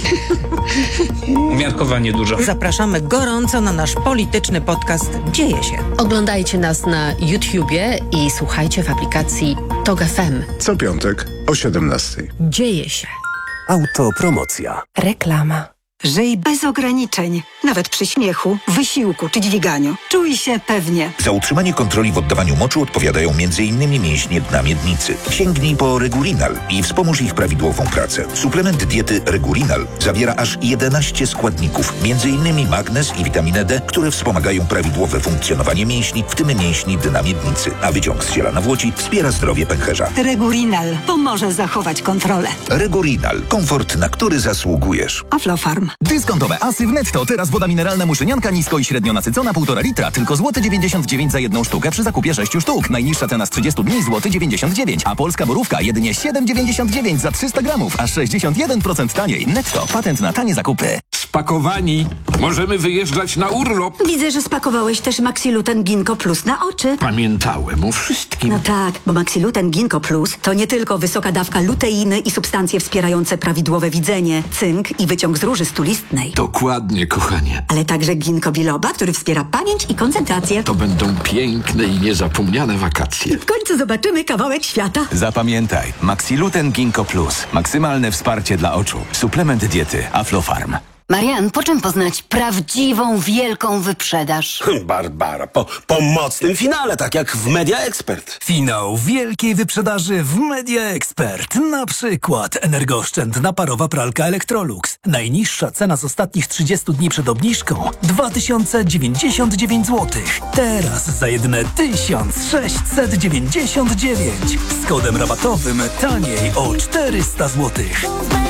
[SPEAKER 6] Umiarkowanie dużo.
[SPEAKER 5] Zapraszamy gorąco na nasz polityczny podcast Dzieje się.
[SPEAKER 7] Oglądajcie nas na YouTubie i słuchajcie w aplikacji Tok F M.
[SPEAKER 8] Co piątek o siedemnastej.
[SPEAKER 7] Dzieje się.
[SPEAKER 3] Autopromocja.
[SPEAKER 7] Reklama.
[SPEAKER 9] Żyj bez ograniczeń, nawet przy śmiechu, wysiłku czy dźwiganiu. Czuj się pewnie.
[SPEAKER 10] Za utrzymanie kontroli w oddawaniu moczu odpowiadają między innymi mięśnie dna miednicy. Sięgnij po Regurinal i wspomóż ich prawidłową pracę. Suplement diety Regurinal zawiera aż jedenaście składników, między innymi magnez i witaminę D, które wspomagają prawidłowe funkcjonowanie mięśni, w tym mięśni dna miednicy. A wyciąg z ziela nawłoci wspiera zdrowie pęcherza.
[SPEAKER 9] Regurinal pomoże zachować kontrolę.
[SPEAKER 10] Regurinal. Komfort, na który zasługujesz.
[SPEAKER 9] Aflofarm.
[SPEAKER 11] Dyskontowe asy w Netto. Teraz woda mineralna muszynianka nisko i średnio nasycona półtora litra. Tylko złoty dziewięćdziesiąt dziewięć za jedną sztukę przy zakupie sześciu sztuk. Najniższa cena z trzydziestu dni złoty dziewięćdziesiąt dziewięć. A polska borówka jedynie siedem dziewięćdziesiąt dziewięć za trzysta gramów. Aż sześćdziesiąt jeden procent taniej. Netto. Patent na tanie zakupy.
[SPEAKER 12] Spakowani. Możemy wyjeżdżać na urlop.
[SPEAKER 9] Widzę, że spakowałeś też Maxiluten Ginkgo Plus na oczy.
[SPEAKER 12] Pamiętałem o wszystkim.
[SPEAKER 9] No tak, bo Maxiluten Ginkgo Plus to nie tylko wysoka dawka luteiny i substancje wspierające prawidłowe widzenie, cynk i wyciąg z róży stulistnej.
[SPEAKER 12] Dokładnie, kochanie.
[SPEAKER 9] Ale także ginkgo biloba, który wspiera pamięć i koncentrację.
[SPEAKER 12] To będą piękne i niezapomniane wakacje.
[SPEAKER 9] W końcu zobaczymy kawałek świata.
[SPEAKER 11] Zapamiętaj. Maxiluten Ginkgo Plus. Maksymalne wsparcie dla oczu. Suplement diety Aflofarm.
[SPEAKER 7] Marian, po czym poznać prawdziwą, wielką wyprzedaż?
[SPEAKER 13] Barbara, po, po mocnym finale, tak jak w Media Expert.
[SPEAKER 14] Finał wielkiej wyprzedaży w Media Expert. Na przykład energooszczędna parowa pralka Electrolux. Najniższa cena z ostatnich trzydziestu dni przed obniżką dwa tysiące dziewięćdziesiąt dziewięć złotych. Teraz za jedyne tysiąc sześćset dziewięćdziesiąt dziewięć. Z kodem rabatowym taniej o czterysta złotych.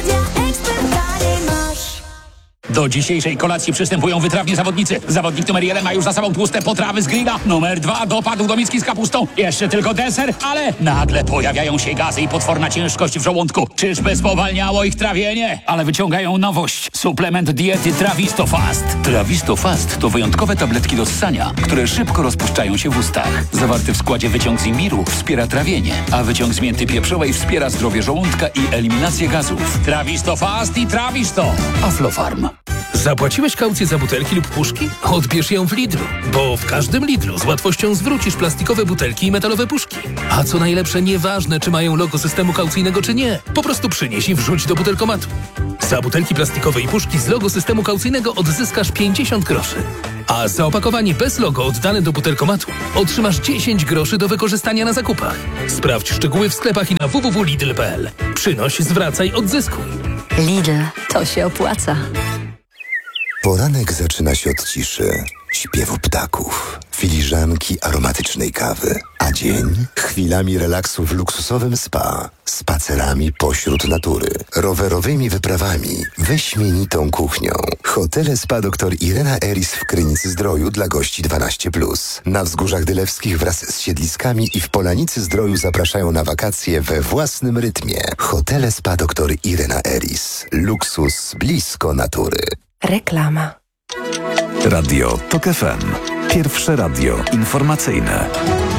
[SPEAKER 15] Do dzisiejszej kolacji przystępują wytrawni zawodnicy. Zawodnik numer jeden ma już za sobą tłuste potrawy z grilla. Numer dwa dopadł do miski z kapustą. Jeszcze tylko deser, ale nagle pojawiają się gazy i potworna ciężkość w żołądku. Czyżby spowalniało ich trawienie? Ale wyciągają nowość. Suplement diety Trawisto Fast. Trawisto Fast to wyjątkowe tabletki do ssania, które szybko rozpuszczają się w ustach. Zawarty w składzie wyciąg z imbiru wspiera trawienie, a wyciąg z mięty pieprzowej wspiera zdrowie żołądka i eliminację gazów. Trawisto Fast i Trawisto. Aflofarm.
[SPEAKER 16] Zapłaciłeś kaucję za butelki lub puszki? Odbierz ją w Lidlu, bo w każdym Lidlu z łatwością zwrócisz plastikowe butelki i metalowe puszki. A co najlepsze, nieważne czy mają logo systemu kaucyjnego czy nie, po prostu przynieś i wrzuć do butelkomatu. Za butelki plastikowe i puszki z logo systemu kaucyjnego odzyskasz pięćdziesiąt groszy. A za opakowanie bez logo oddane do butelkomatu otrzymasz dziesięć groszy do wykorzystania na zakupach. Sprawdź szczegóły w sklepach i na w w w kropka lidl kropka p l. Przynoś, zwracaj, odzyskuj.
[SPEAKER 17] Lidl, to się opłaca.
[SPEAKER 18] Poranek zaczyna się od ciszy, śpiewu ptaków, filiżanki aromatycznej kawy, a dzień chwilami relaksu w luksusowym spa, spacerami pośród natury, rowerowymi wyprawami, wyśmienitą kuchnią. Hotele Spa dr Irena Eris w Krynicy-Zdroju dla gości dwanaście plus. Na Wzgórzach Dylewskich wraz z siedliskami i w Polanicy-Zdroju zapraszają na wakacje we własnym rytmie. Hotele Spa dr Irena Eris. Luksus blisko natury.
[SPEAKER 17] Reklama.
[SPEAKER 3] Radio TOK F M. Pierwsze radio informacyjne.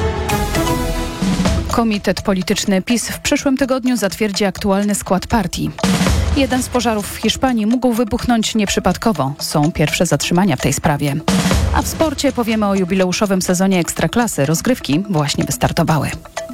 [SPEAKER 19] Komitet Polityczny PiS w przyszłym tygodniu zatwierdzi aktualny skład partii. Jeden z pożarów w Hiszpanii mógł wybuchnąć nieprzypadkowo. Są pierwsze zatrzymania w tej sprawie. A w sporcie powiemy o jubileuszowym sezonie Ekstraklasy. Rozgrywki właśnie wystartowały.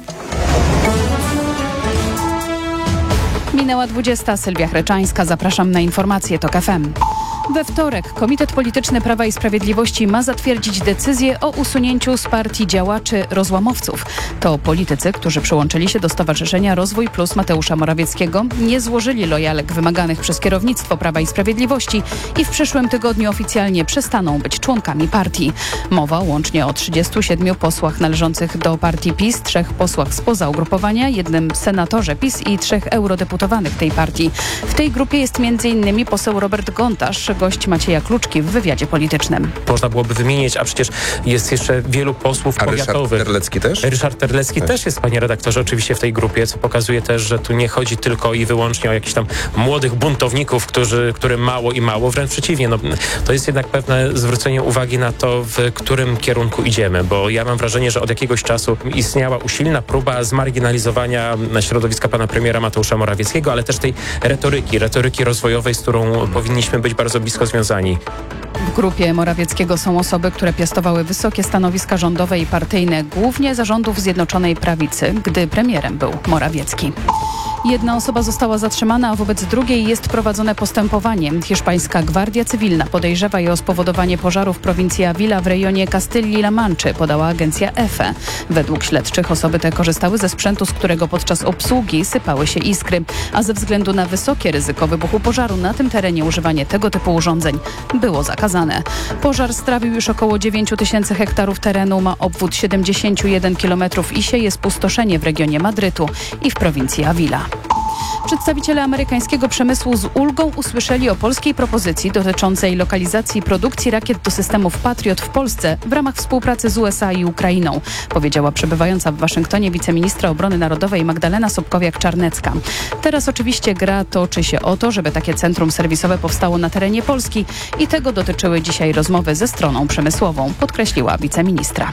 [SPEAKER 19] Minęła dwudziesta. Sylwia Chreczańska. Zapraszam na informacje TOK F M. We wtorek Komitet Polityczny Prawa i Sprawiedliwości ma zatwierdzić decyzję o usunięciu z partii działaczy rozłamowców. To politycy, którzy przyłączyli się do Stowarzyszenia Rozwój Plus Mateusza Morawieckiego, nie złożyli lojalek wymaganych przez kierownictwo Prawa i Sprawiedliwości i w przyszłym tygodniu oficjalnie przestaną być członkami partii. Mowa łącznie o trzydziestu siedmiu posłach należących do partii PiS, trzech posłach spoza ugrupowania, jednym senatorze PiS i trzech eurodeputowanych tej partii. W tej grupie jest między innymi poseł Robert Gontarz, gość Macieja Kluczki w wywiadzie politycznym.
[SPEAKER 20] Można byłoby wymienić, a przecież jest jeszcze wielu posłów
[SPEAKER 21] a
[SPEAKER 20] powiatowych.
[SPEAKER 21] Ryszard Terlecki też?
[SPEAKER 20] Ryszard Terlecki też. też jest, panie redaktorze, oczywiście w tej grupie, co pokazuje też, że tu nie chodzi tylko i wyłącznie o jakichś tam młodych buntowników, którzy, którym mało i mało, wręcz przeciwnie. No, to jest jednak pewne zwrócenie uwagi na to, w którym kierunku idziemy, bo ja mam wrażenie, że od jakiegoś czasu istniała usilna próba zmarginalizowania środowiska pana premiera Mateusza Morawieckiego, ale też tej retoryki, retoryki rozwojowej, z którą powinniśmy być bardzo blisko związani.
[SPEAKER 19] W grupie Morawieckiego są osoby, które piastowały wysokie stanowiska rządowe i partyjne, głównie zarządów Zjednoczonej Prawicy, gdy premierem był Morawiecki. Jedna osoba została zatrzymana, a wobec drugiej jest prowadzone postępowanie. Hiszpańska Gwardia Cywilna podejrzewa je o spowodowanie pożaru w prowincji Avila w rejonie Castylii-La Manczy, podała agencja E F E. Według śledczych osoby te korzystały ze sprzętu, z którego podczas obsługi sypały się iskry, a ze względu na wysokie ryzyko wybuchu pożaru na tym terenie używanie tego typu urządzeń było zakazane. Pożar strawił już około dziewięć tysięcy hektarów terenu, ma obwód siedemdziesiąt jeden kilometrów i sieje spustoszenie w regionie Madrytu i w prowincji Avila. Przedstawiciele amerykańskiego przemysłu z ulgą usłyszeli o polskiej propozycji dotyczącej lokalizacji produkcji rakiet do systemów Patriot w Polsce w ramach współpracy z U S A i Ukrainą, powiedziała przebywająca w Waszyngtonie wiceministra obrony narodowej Magdalena Sobkowiak-Czarnecka. Teraz oczywiście gra toczy się o to, żeby takie centrum serwisowe powstało na terenie Polski i tego dotyczyły dzisiaj rozmowy ze stroną przemysłową, podkreśliła wiceministra.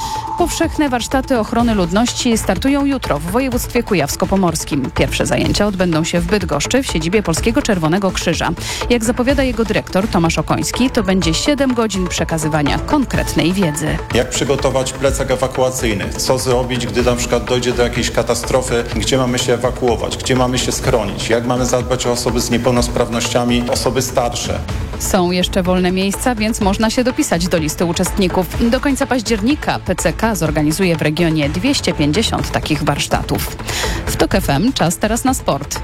[SPEAKER 19] Powszechne warsztaty ochrony ludności startują jutro w województwie kujawsko-pomorskim. Pierwsze zajęcia odbędą odbędą się w Bydgoszczy w siedzibie Polskiego Czerwonego Krzyża. Jak zapowiada jego dyrektor Tomasz Okoński, to będzie siedem godzin przekazywania konkretnej wiedzy.
[SPEAKER 21] Jak przygotować plecak ewakuacyjny? Co zrobić, gdy na przykład dojdzie do jakiejś katastrofy? Gdzie mamy się ewakuować? Gdzie mamy się schronić? Jak mamy zadbać o osoby z niepełnosprawnościami, osoby starsze?
[SPEAKER 19] Są jeszcze wolne miejsca, więc można się dopisać do listy uczestników. Do końca października P C K zorganizuje w regionie dwieście pięćdziesiąt takich warsztatów. W TOK F M czas teraz na sport.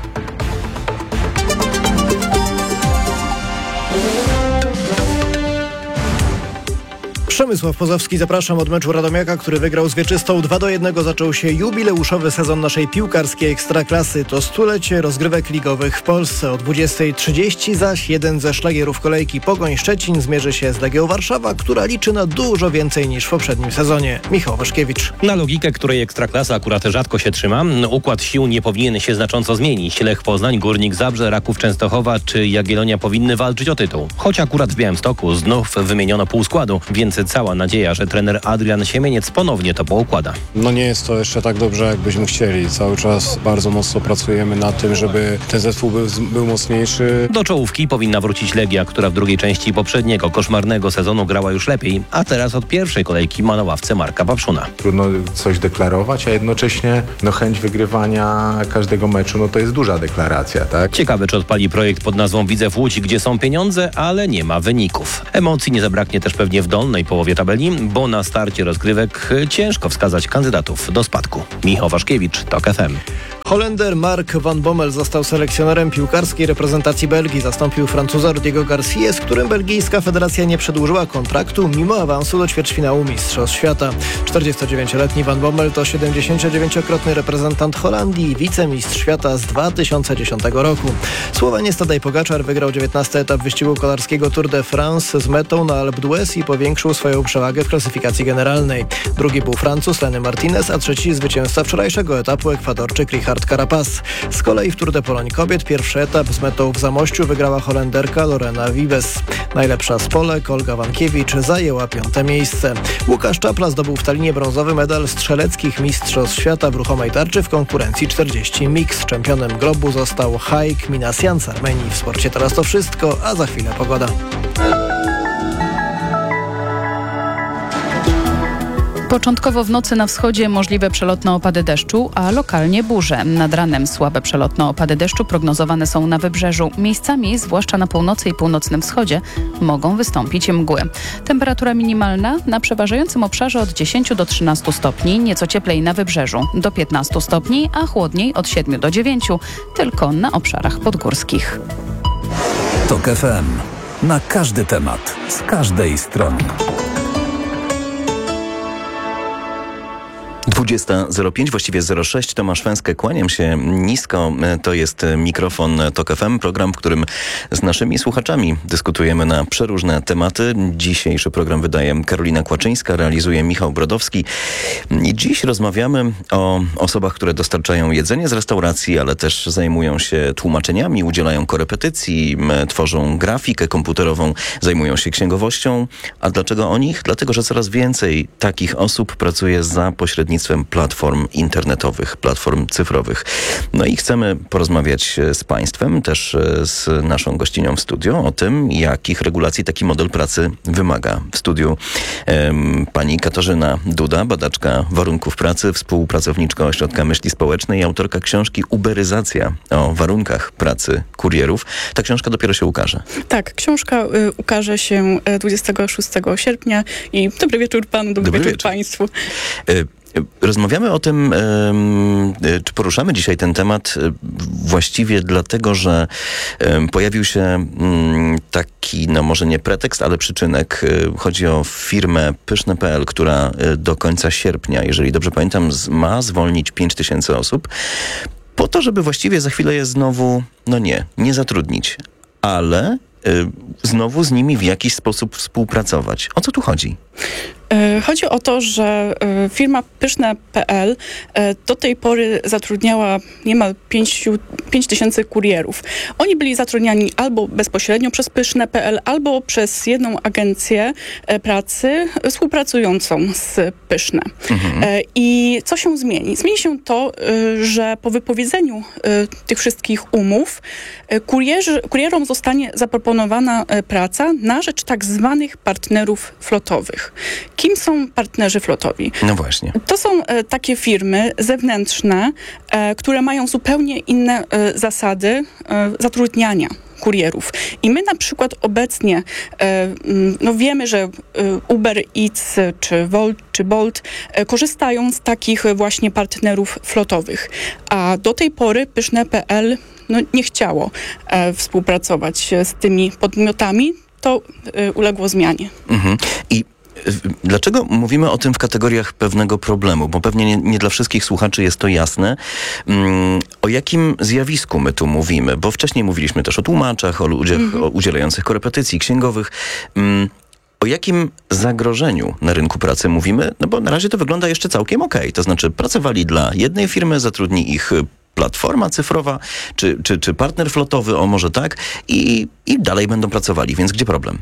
[SPEAKER 22] Przemysław Pozowski, zapraszam. Od meczu Radomiaka, który wygrał z Wieczystą dwa do jednego, zaczął się jubileuszowy sezon naszej piłkarskiej Ekstraklasy. To stulecie rozgrywek ligowych w Polsce. O dwudziestej trzydzieści zaś jeden ze szlagierów kolejki Pogoń Szczecin zmierzy się z Legią Warszawa, która liczy na dużo więcej niż w poprzednim sezonie. Michał Waszkiewicz.
[SPEAKER 23] Na logikę, której Ekstraklasa akurat rzadko się trzyma, układ sił nie powinien się znacząco zmienić. Lech Poznań, Górnik Zabrze, Raków Częstochowa czy Jagiellonia powinny walczyć o tytuł. Choć akurat w Białymstoku znów wymieniono pół składu, więc cała nadzieja, że trener Adrian Siemieniec ponownie to poukłada.
[SPEAKER 24] No nie jest to jeszcze tak dobrze, jakbyśmy chcieli. Cały czas bardzo mocno pracujemy nad tym, żeby ten zespół był, był mocniejszy.
[SPEAKER 23] Do czołówki powinna wrócić Legia, która w drugiej części poprzedniego koszmarnego sezonu grała już lepiej, a teraz od pierwszej kolejki ma na ławce Marka Papszuna.
[SPEAKER 25] Trudno coś deklarować, a jednocześnie no, chęć wygrywania każdego meczu, no to jest duża deklaracja, tak?
[SPEAKER 23] Ciekawe, czy odpali projekt pod nazwą Widzew Łódź, gdzie są pieniądze, ale nie ma wyników. Emocji nie zabraknie też pewnie w dolnej połowie tabeli, bo na starcie rozgrywek ciężko wskazać kandydatów do spadku. Michał Waszkiewicz, TOK F M.
[SPEAKER 22] Holender Mark van Bommel został selekcjonerem piłkarskiej reprezentacji Belgii. Zastąpił Francuza Rudiego Garcia, z którym belgijska federacja nie przedłużyła kontraktu mimo awansu do ćwierćfinału Mistrzostw Świata. czterdziestodziewięcioletni Van Bommel to siedemdziesięciodziewięciokrotny reprezentant Holandii i wicemistrz świata z dwa tysiące dziesiątego roku. Słoweniec Tadej Pogaczar wygrał dziewiętnasty etap wyścigu kolarskiego Tour de France z metą na Alpe d'Huez i powiększył swoją przewagę w klasyfikacji generalnej. Drugi był Francuz Lenny Martinez, a trzeci zwycięzca wczorajszego etapu Ekwadorczyk Richard Carapaz. Z kolei w Tour de Pologne kobiet pierwszy etap z metą w Zamościu wygrała Holenderka Lorena Wiebes. Najlepsza z Polek Olga Wankiewicz zajęła piąte miejsce. Łukasz Czapla zdobył w Tallinie brązowy medal strzeleckich mistrzostw świata w ruchomej tarczy w konkurencji czterdzieści mix. Czempionem globu został Haik Minasyan z Armenii. W sporcie teraz to wszystko, a za chwilę pogoda.
[SPEAKER 19] Początkowo w nocy na wschodzie możliwe przelotne opady deszczu, a lokalnie burze. Nad ranem słabe przelotne opady deszczu prognozowane są na wybrzeżu. Miejscami, zwłaszcza na północy i północnym wschodzie, mogą wystąpić mgły. Temperatura minimalna na przeważającym obszarze od dziesięciu do trzynastu stopni, nieco cieplej na wybrzeżu, do piętnastu stopni, a chłodniej od siedmiu do dziewięciu, tylko na obszarach podgórskich.
[SPEAKER 3] TOK F M. Na każdy temat, z każdej strony.
[SPEAKER 26] dwudziesta zero pięć, właściwie zero sześć. Tomasz Węskę, kłaniam się nisko. To jest mikrofon TOK F M, program, w którym z naszymi słuchaczami dyskutujemy na przeróżne tematy. Dzisiejszy program wydaje Karolina Kłaczyńska, realizuje Michał Brodowski. I dziś rozmawiamy o osobach, które dostarczają jedzenie z restauracji, ale też zajmują się tłumaczeniami, udzielają korepetycji, tworzą grafikę komputerową, zajmują się księgowością. A dlaczego o nich? Dlatego, że coraz więcej takich osób pracuje za pośrednictwem platform internetowych, platform cyfrowych. No i chcemy porozmawiać z Państwem, też z naszą gościnią w studiu, o tym, jakich regulacji taki model pracy wymaga. W studiu um, pani Katarzyna Duda, badaczka warunków pracy, współpracowniczka Ośrodka Myśli Społecznej i autorka książki Uberyzacja o warunkach pracy kurierów. Ta książka dopiero się ukaże.
[SPEAKER 27] Tak, książka y, ukaże się dwudziestego szóstego sierpnia i dobry wieczór panu, dobry, dobry wieczór, wieczór państwu.
[SPEAKER 26] Y Rozmawiamy o tym, czy poruszamy dzisiaj ten temat właściwie dlatego, że pojawił się taki, no może nie pretekst, ale przyczynek. Chodzi o firmę pyszne kropka p l, która do końca sierpnia, jeżeli dobrze pamiętam, ma zwolnić pięć tysięcy osób po to, żeby właściwie za chwilę je znowu, no nie, nie zatrudnić, ale znowu z nimi w jakiś sposób współpracować. O co tu chodzi?
[SPEAKER 27] Chodzi o to, że firma pyszne kropka pe el do tej pory zatrudniała niemal pięć tysięcy kurierów. Oni byli zatrudniani albo bezpośrednio przez pyszne kropka pe el, albo przez jedną agencję pracy współpracującą z Pyszne. Mhm. I co się zmieni? Zmieni się to, że po wypowiedzeniu tych wszystkich umów kurierzy, kurierom zostanie zaproponowana praca na rzecz tak zwanych partnerów flotowych. Kim są partnerzy flotowi?
[SPEAKER 26] No właśnie.
[SPEAKER 27] To są e, takie firmy zewnętrzne, e, które mają zupełnie inne e, zasady e, zatrudniania kurierów. I my na przykład obecnie e, no wiemy, że e, Uber Eats, czy Volt, czy Bolt e, korzystają z takich właśnie partnerów flotowych. A do tej pory pyszne kropka pe el no, nie chciało e, współpracować z tymi podmiotami. To e, uległo zmianie.
[SPEAKER 26] Mhm. I dlaczego mówimy o tym w kategoriach pewnego problemu? Bo pewnie nie, nie dla wszystkich słuchaczy jest to jasne. Um, o jakim zjawisku my tu mówimy? Bo wcześniej mówiliśmy też o tłumaczach, o ludziach mm-hmm. o udzielających korepetycji księgowych. Um, o jakim zagrożeniu na rynku pracy mówimy? No bo na razie to wygląda jeszcze całkiem okej. Okay. To znaczy pracowali dla jednej firmy, zatrudni ich platforma cyfrowa, czy, czy, czy partner flotowy, o może tak, i, i dalej będą pracowali. Więc gdzie problem?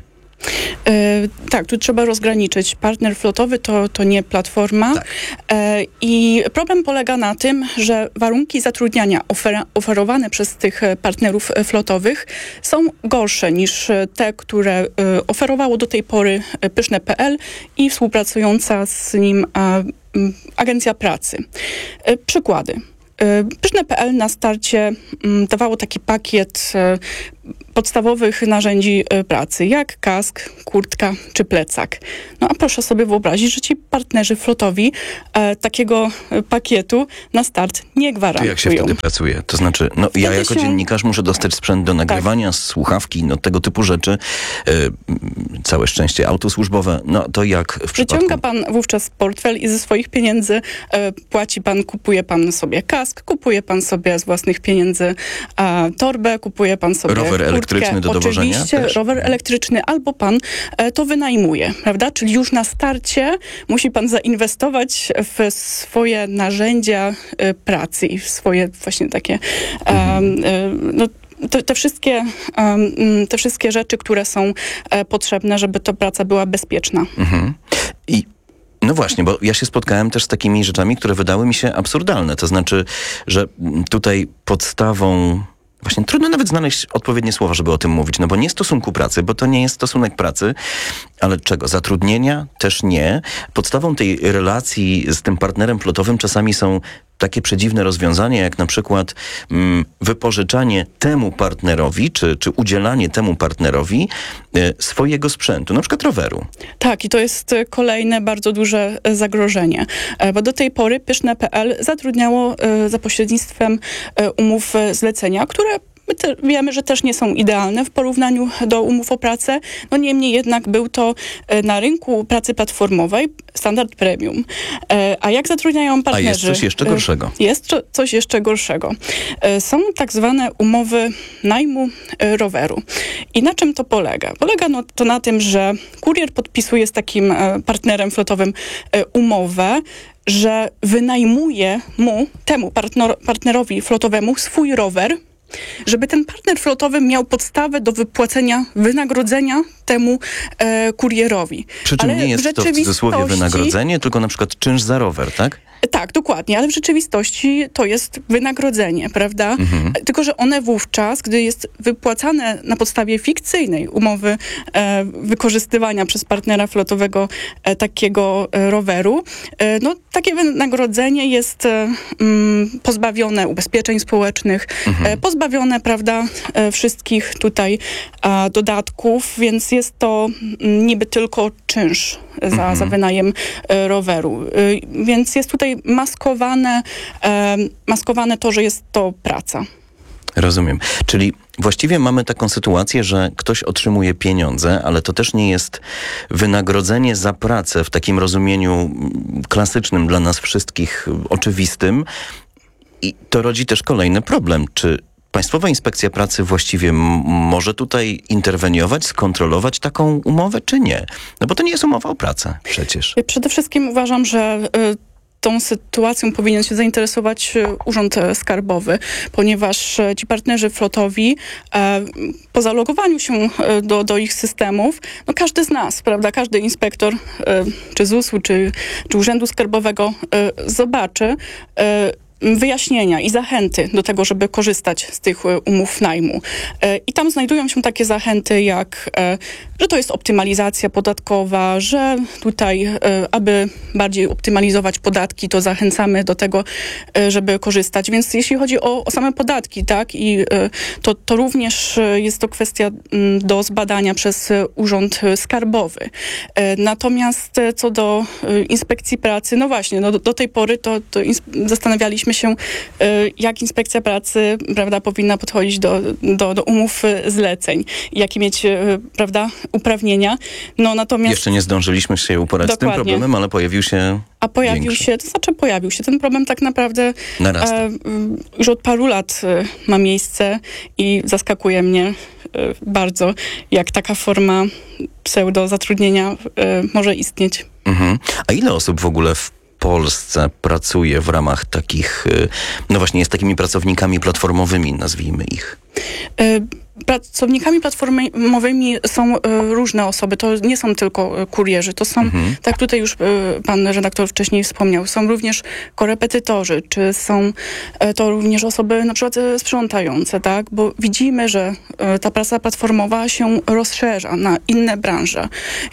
[SPEAKER 27] E, tak, tu trzeba rozgraniczyć. Partner flotowy to, to nie platforma. Tak. E, I problem polega na tym, że warunki zatrudniania ofer- oferowane przez tych partnerów flotowych są gorsze niż te, które e, oferowało do tej pory pyszne kropka pe el i współpracująca z nim a, m, agencja pracy. E, przykłady. pyszne kropka pe el na starcie m, dawało taki pakiet e, podstawowych narzędzi pracy, jak kask, kurtka czy plecak. No a proszę sobie wyobrazić, że ci partnerzy flotowi e, takiego pakietu na start nie gwarantują.
[SPEAKER 26] To jak się wtedy pracuje? To znaczy, no wtedy ja jako się... dziennikarz muszę dostać sprzęt do nagrywania, tak. słuchawki, no tego typu rzeczy. E, całe szczęście auto służbowe, no to jak w przypadku...
[SPEAKER 27] Wyciąga pan wówczas portfel i ze swoich pieniędzy e, płaci pan, kupuje pan sobie kask, kupuje pan sobie z własnych pieniędzy e, torbę, kupuje pan sobie
[SPEAKER 26] rower elektryczny do dowożenia?
[SPEAKER 27] Oczywiście, też? rower elektryczny, albo pan e, to wynajmuje, prawda? Czyli już na starcie musi pan zainwestować w swoje narzędzia e, pracy i w swoje właśnie takie mhm. e, e, no, Te, te, wszystkie, um, te wszystkie rzeczy, które są e, potrzebne, żeby ta praca była bezpieczna.
[SPEAKER 26] Mhm. I no właśnie, bo ja się spotkałem też z takimi rzeczami, które wydały mi się absurdalne. To znaczy, że tutaj podstawą... Właśnie trudno nawet znaleźć odpowiednie słowa, żeby o tym mówić, no bo nie stosunku pracy, bo to nie jest stosunek pracy, ale czego? Zatrudnienia? Też nie. Podstawą tej relacji z tym partnerem flotowym czasami są takie przedziwne rozwiązania, jak na przykład mm, wypożyczanie temu partnerowi, czy, czy udzielanie temu partnerowi y, swojego sprzętu, na przykład roweru.
[SPEAKER 27] Tak, i to jest kolejne bardzo duże zagrożenie, bo do tej pory pyszne kropka pe el zatrudniało y, za pośrednictwem y, umów zlecenia, które my te, wiemy, że też nie są idealne w porównaniu do umów o pracę. No niemniej jednak był to e, na rynku pracy platformowej standard premium. E, a jak zatrudniają partnerzy?
[SPEAKER 26] A jest coś jeszcze gorszego.
[SPEAKER 27] E, jest co, coś jeszcze gorszego. E, są tak zwane umowy najmu e, roweru. I na czym to polega? Polega no, to na tym, że kurier podpisuje z takim e, partnerem flotowym e, umowę, że wynajmuje mu, temu partner, partnerowi flotowemu swój rower, żeby ten partner flotowy miał podstawę do wypłacenia wynagrodzenia temu e, kurierowi.
[SPEAKER 26] Przy czym
[SPEAKER 27] ale
[SPEAKER 26] nie jest to w cudzysłowie wynagrodzenie, tylko na przykład czynsz za rower, tak?
[SPEAKER 27] Tak, dokładnie, ale w rzeczywistości to jest wynagrodzenie, prawda? Mhm. Tylko że one wówczas, gdy jest wypłacane na podstawie fikcyjnej umowy e, wykorzystywania przez partnera flotowego e, takiego e, roweru, e, no takie wynagrodzenie jest e, m, pozbawione ubezpieczeń społecznych, mhm. e, pozbawione, prawda, e, wszystkich tutaj e, dodatków, więc jest to m, niby tylko czynsz za, mhm. za wynajem e, roweru. E, więc jest tutaj maskowane, e, maskowane to, że jest to praca.
[SPEAKER 26] Rozumiem. Czyli właściwie mamy taką sytuację, że ktoś otrzymuje pieniądze, ale to też nie jest wynagrodzenie za pracę w takim rozumieniu klasycznym dla nas wszystkich, oczywistym. I to rodzi też kolejny problem. Czy Państwowa Inspekcja Pracy właściwie m- może tutaj interweniować, skontrolować taką umowę, czy nie? No bo to nie jest umowa o pracę przecież.
[SPEAKER 27] Przede wszystkim uważam, że y, tą sytuacją powinien się zainteresować Urząd Skarbowy, ponieważ ci partnerzy flotowi e, po zalogowaniu się do, do ich systemów, no każdy z nas, prawda, każdy inspektor e, czy Z U S-u, czy, czy Urzędu Skarbowego e, zobaczy e, wyjaśnienia i zachęty do tego, żeby korzystać z tych umów najmu. I tam znajdują się takie zachęty jak, że to jest optymalizacja podatkowa, że tutaj, aby bardziej optymalizować podatki, to zachęcamy do tego, żeby korzystać. Więc jeśli chodzi o, o same podatki, tak, i to, to również jest to kwestia do zbadania przez Urząd Skarbowy. Natomiast co do Inspekcji Pracy, no właśnie, no do, do tej pory to, to zastanawialiśmy się, jak Inspekcja Pracy, prawda, powinna podchodzić do, do, do umów zleceń, jakie mieć, prawda, uprawnienia. No natomiast...
[SPEAKER 26] Jeszcze nie zdążyliśmy się uporać Dokładnie. z tym problemem, ale pojawił się
[SPEAKER 27] A pojawił
[SPEAKER 26] większy.
[SPEAKER 27] się, to znaczy pojawił się. Ten problem tak naprawdę e, już od paru lat e, ma miejsce i zaskakuje mnie e, bardzo, jak taka forma pseudo-zatrudnienia e, może istnieć.
[SPEAKER 26] Mhm. A ile osób w ogóle w Polsce pracuje w ramach takich, no właśnie, jest takimi pracownikami platformowymi, nazwijmy ich?
[SPEAKER 27] Y- Pracownikami platformowymi są y, różne osoby. To nie są tylko y, kurierzy. To są, mhm. tak tutaj już y, pan redaktor wcześniej wspomniał, są również korepetytorzy, czy są y, to również osoby na przykład y, sprzątające, tak? Bo widzimy, że y, ta praca platformowa się rozszerza na inne branże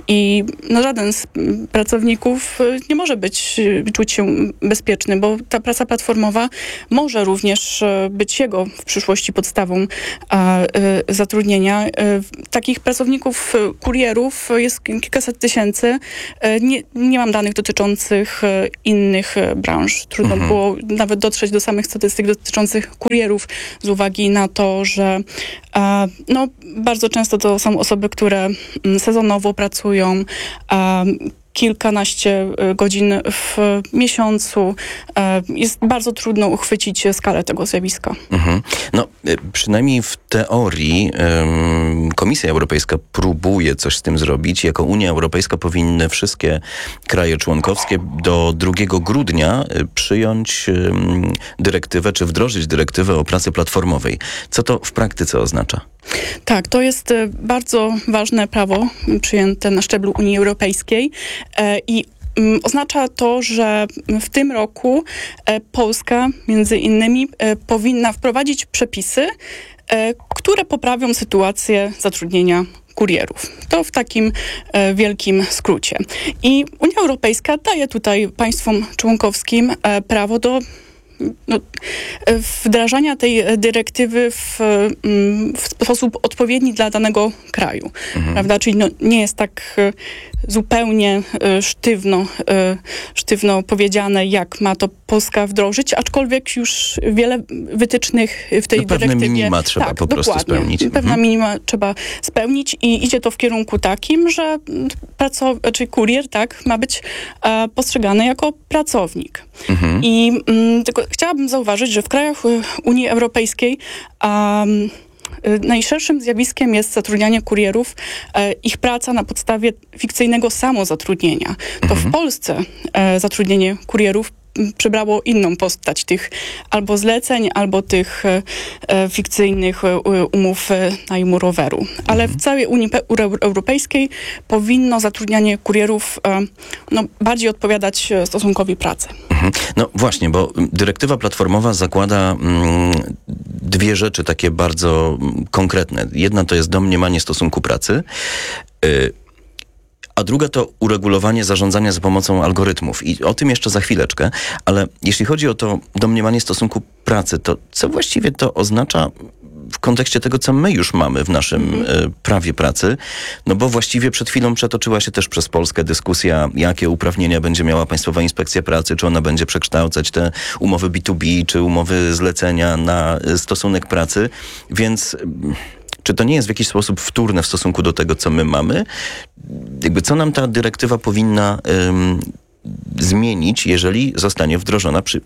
[SPEAKER 27] i no, żaden z pracowników y, nie może być, y, czuć się bezpieczny, bo ta praca platformowa może również y, być jego w przyszłości podstawą a, y, zatrudnienia. Takich pracowników, kurierów jest kilkaset tysięcy. Nie, nie mam danych dotyczących innych branż. Trudno mhm. było nawet dotrzeć do samych statystyk dotyczących kurierów z uwagi na to, że no, bardzo często to są osoby, które sezonowo pracują, kilkanaście godzin w miesiącu. Jest bardzo trudno uchwycić skalę tego zjawiska.
[SPEAKER 26] Mhm. No, przynajmniej w teorii um, Komisja Europejska próbuje coś z tym zrobić. Jako Unia Europejska powinny wszystkie kraje członkowskie do drugiego grudnia przyjąć um, dyrektywę, czy wdrożyć dyrektywę o pracy platformowej. Co to w praktyce oznacza?
[SPEAKER 27] Tak, to jest bardzo ważne prawo przyjęte na szczeblu Unii Europejskiej i oznacza to, że w tym roku Polska między innymi powinna wprowadzić przepisy, które poprawią sytuację zatrudnienia kurierów. To w takim e, wielkim skrócie. I Unia Europejska daje tutaj państwom członkowskim e, prawo do No, wdrażania tej dyrektywy w, w sposób odpowiedni dla danego kraju, mhm. prawda? Czyli no, nie jest tak zupełnie sztywno, sztywno powiedziane, jak ma to Polska wdrożyć, aczkolwiek już wiele wytycznych w tej
[SPEAKER 26] no, pewne
[SPEAKER 27] dyrektywie...
[SPEAKER 26] minima trzeba
[SPEAKER 27] tak,
[SPEAKER 26] po prostu
[SPEAKER 27] dokładnie.
[SPEAKER 26] spełnić.
[SPEAKER 27] Pewne
[SPEAKER 26] mhm.
[SPEAKER 27] minima trzeba spełnić i idzie to w kierunku takim, że pracow- czy kurier tak, ma być e, postrzegany jako pracownik. Mhm. I m, tylko chciałabym zauważyć, że w krajach Unii Europejskiej um, najszerszym zjawiskiem jest zatrudnianie kurierów, e, ich praca na podstawie fikcyjnego samozatrudnienia. To mhm. w Polsce e, zatrudnienie kurierów przybrało inną postać tych albo zleceń, albo tych e, fikcyjnych e, umów e, najmu roweru. Ale mhm. w całej Unii Europejskiej powinno zatrudnianie kurierów e, no, bardziej odpowiadać stosunkowi pracy.
[SPEAKER 26] Mhm. No właśnie, bo dyrektywa platformowa zakłada mm, dwie rzeczy takie bardzo konkretne. Jedna to jest domniemanie stosunku pracy, y- a druga to uregulowanie zarządzania za pomocą algorytmów. I o tym jeszcze za chwileczkę. Ale jeśli chodzi o to domniemanie stosunku pracy, to co właściwie to oznacza w kontekście tego, co my już mamy w naszym mm. prawie pracy? No bo właściwie przed chwilą przetoczyła się też przez Polskę dyskusja, jakie uprawnienia będzie miała Państwowa Inspekcja Pracy, czy ona będzie przekształcać te umowy B dwa B, czy umowy zlecenia na stosunek pracy. Więc... Czy to nie jest w jakiś sposób wtórne w stosunku do tego, co my mamy? Jakby co nam ta dyrektywa powinna ym, zmienić, jeżeli zostanie wdrożona przy,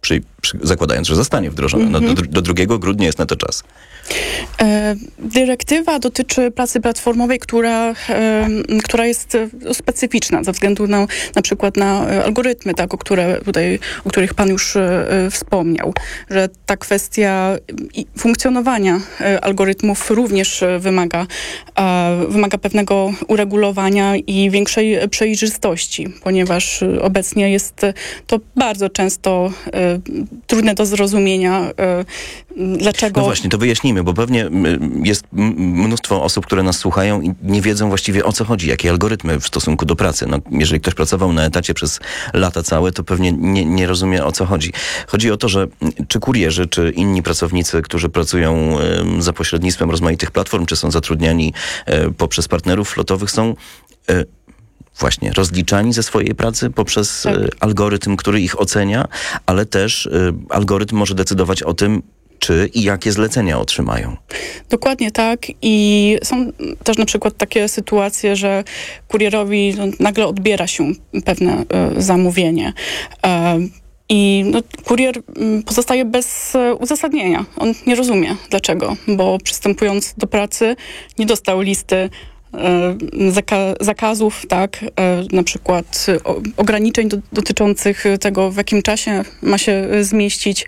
[SPEAKER 26] Przy, przy, zakładając, że zostanie wdrożone. No, do, do drugiego grudnia jest na to czas.
[SPEAKER 27] E, dyrektywa dotyczy pracy platformowej, która, e, która jest specyficzna ze względu na na przykład na algorytmy, tak, o, które tutaj, o których pan już e, wspomniał, że ta kwestia i funkcjonowania e, algorytmów również wymaga, e, wymaga pewnego uregulowania i większej przejrzystości, ponieważ obecnie jest to bardzo często e, trudne do zrozumienia, e, dlaczego...
[SPEAKER 26] No właśnie, to wyjaśnijmy, bo pewnie jest mnóstwo osób, które nas słuchają i nie wiedzą właściwie o co chodzi, jakie algorytmy w stosunku do pracy. No, jeżeli ktoś pracował na etacie przez lata całe, to pewnie nie, nie rozumie o co chodzi. Chodzi o to, że czy kurierzy, czy inni pracownicy, którzy pracują za pośrednictwem rozmaitych platform, czy są zatrudniani poprzez partnerów flotowych, są właśnie rozliczani ze swojej pracy poprzez tak. algorytm, który ich ocenia, ale też algorytm może decydować o tym, czy i jakie zlecenia otrzymają.
[SPEAKER 27] Dokładnie tak i są też na przykład takie sytuacje, że kurierowi no, nagle odbiera się pewne y, zamówienie. Y, I no, kurier pozostaje bez uzasadnienia. On nie rozumie dlaczego, bo przystępując do pracy nie dostał listy Zaka- zakazów, tak, na przykład ograniczeń do, dotyczących tego, w jakim czasie ma się zmieścić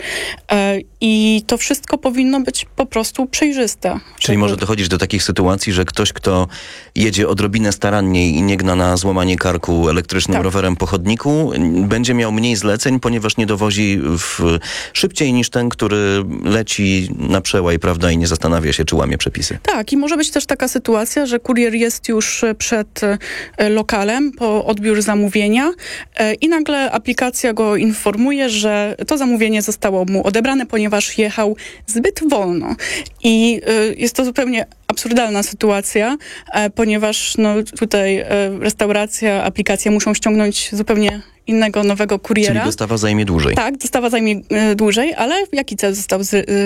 [SPEAKER 27] i to wszystko powinno być po prostu przejrzyste.
[SPEAKER 26] Czyli żeby... może dochodzić do takich sytuacji, że ktoś, kto jedzie odrobinę staranniej i nie gna na złamanie karku elektrycznym tak. rowerem po chodniku, będzie miał mniej zleceń, ponieważ nie dowozi w... szybciej niż ten, który leci na przełaj, prawda, i nie zastanawia się, czy łamie przepisy.
[SPEAKER 27] Tak, i może być też taka sytuacja, że kurier jest już przed lokalem po odbiór zamówienia i nagle aplikacja go informuje, że to zamówienie zostało mu odebrane, ponieważ jechał zbyt wolno. I jest to zupełnie absurdalna sytuacja, ponieważ no, tutaj restauracja, aplikacja muszą ściągnąć zupełnie innego, nowego kuriera.
[SPEAKER 26] Czyli dostawa zajmie dłużej.
[SPEAKER 27] Tak, dostawa zajmie dłużej, ale jaki cel został z,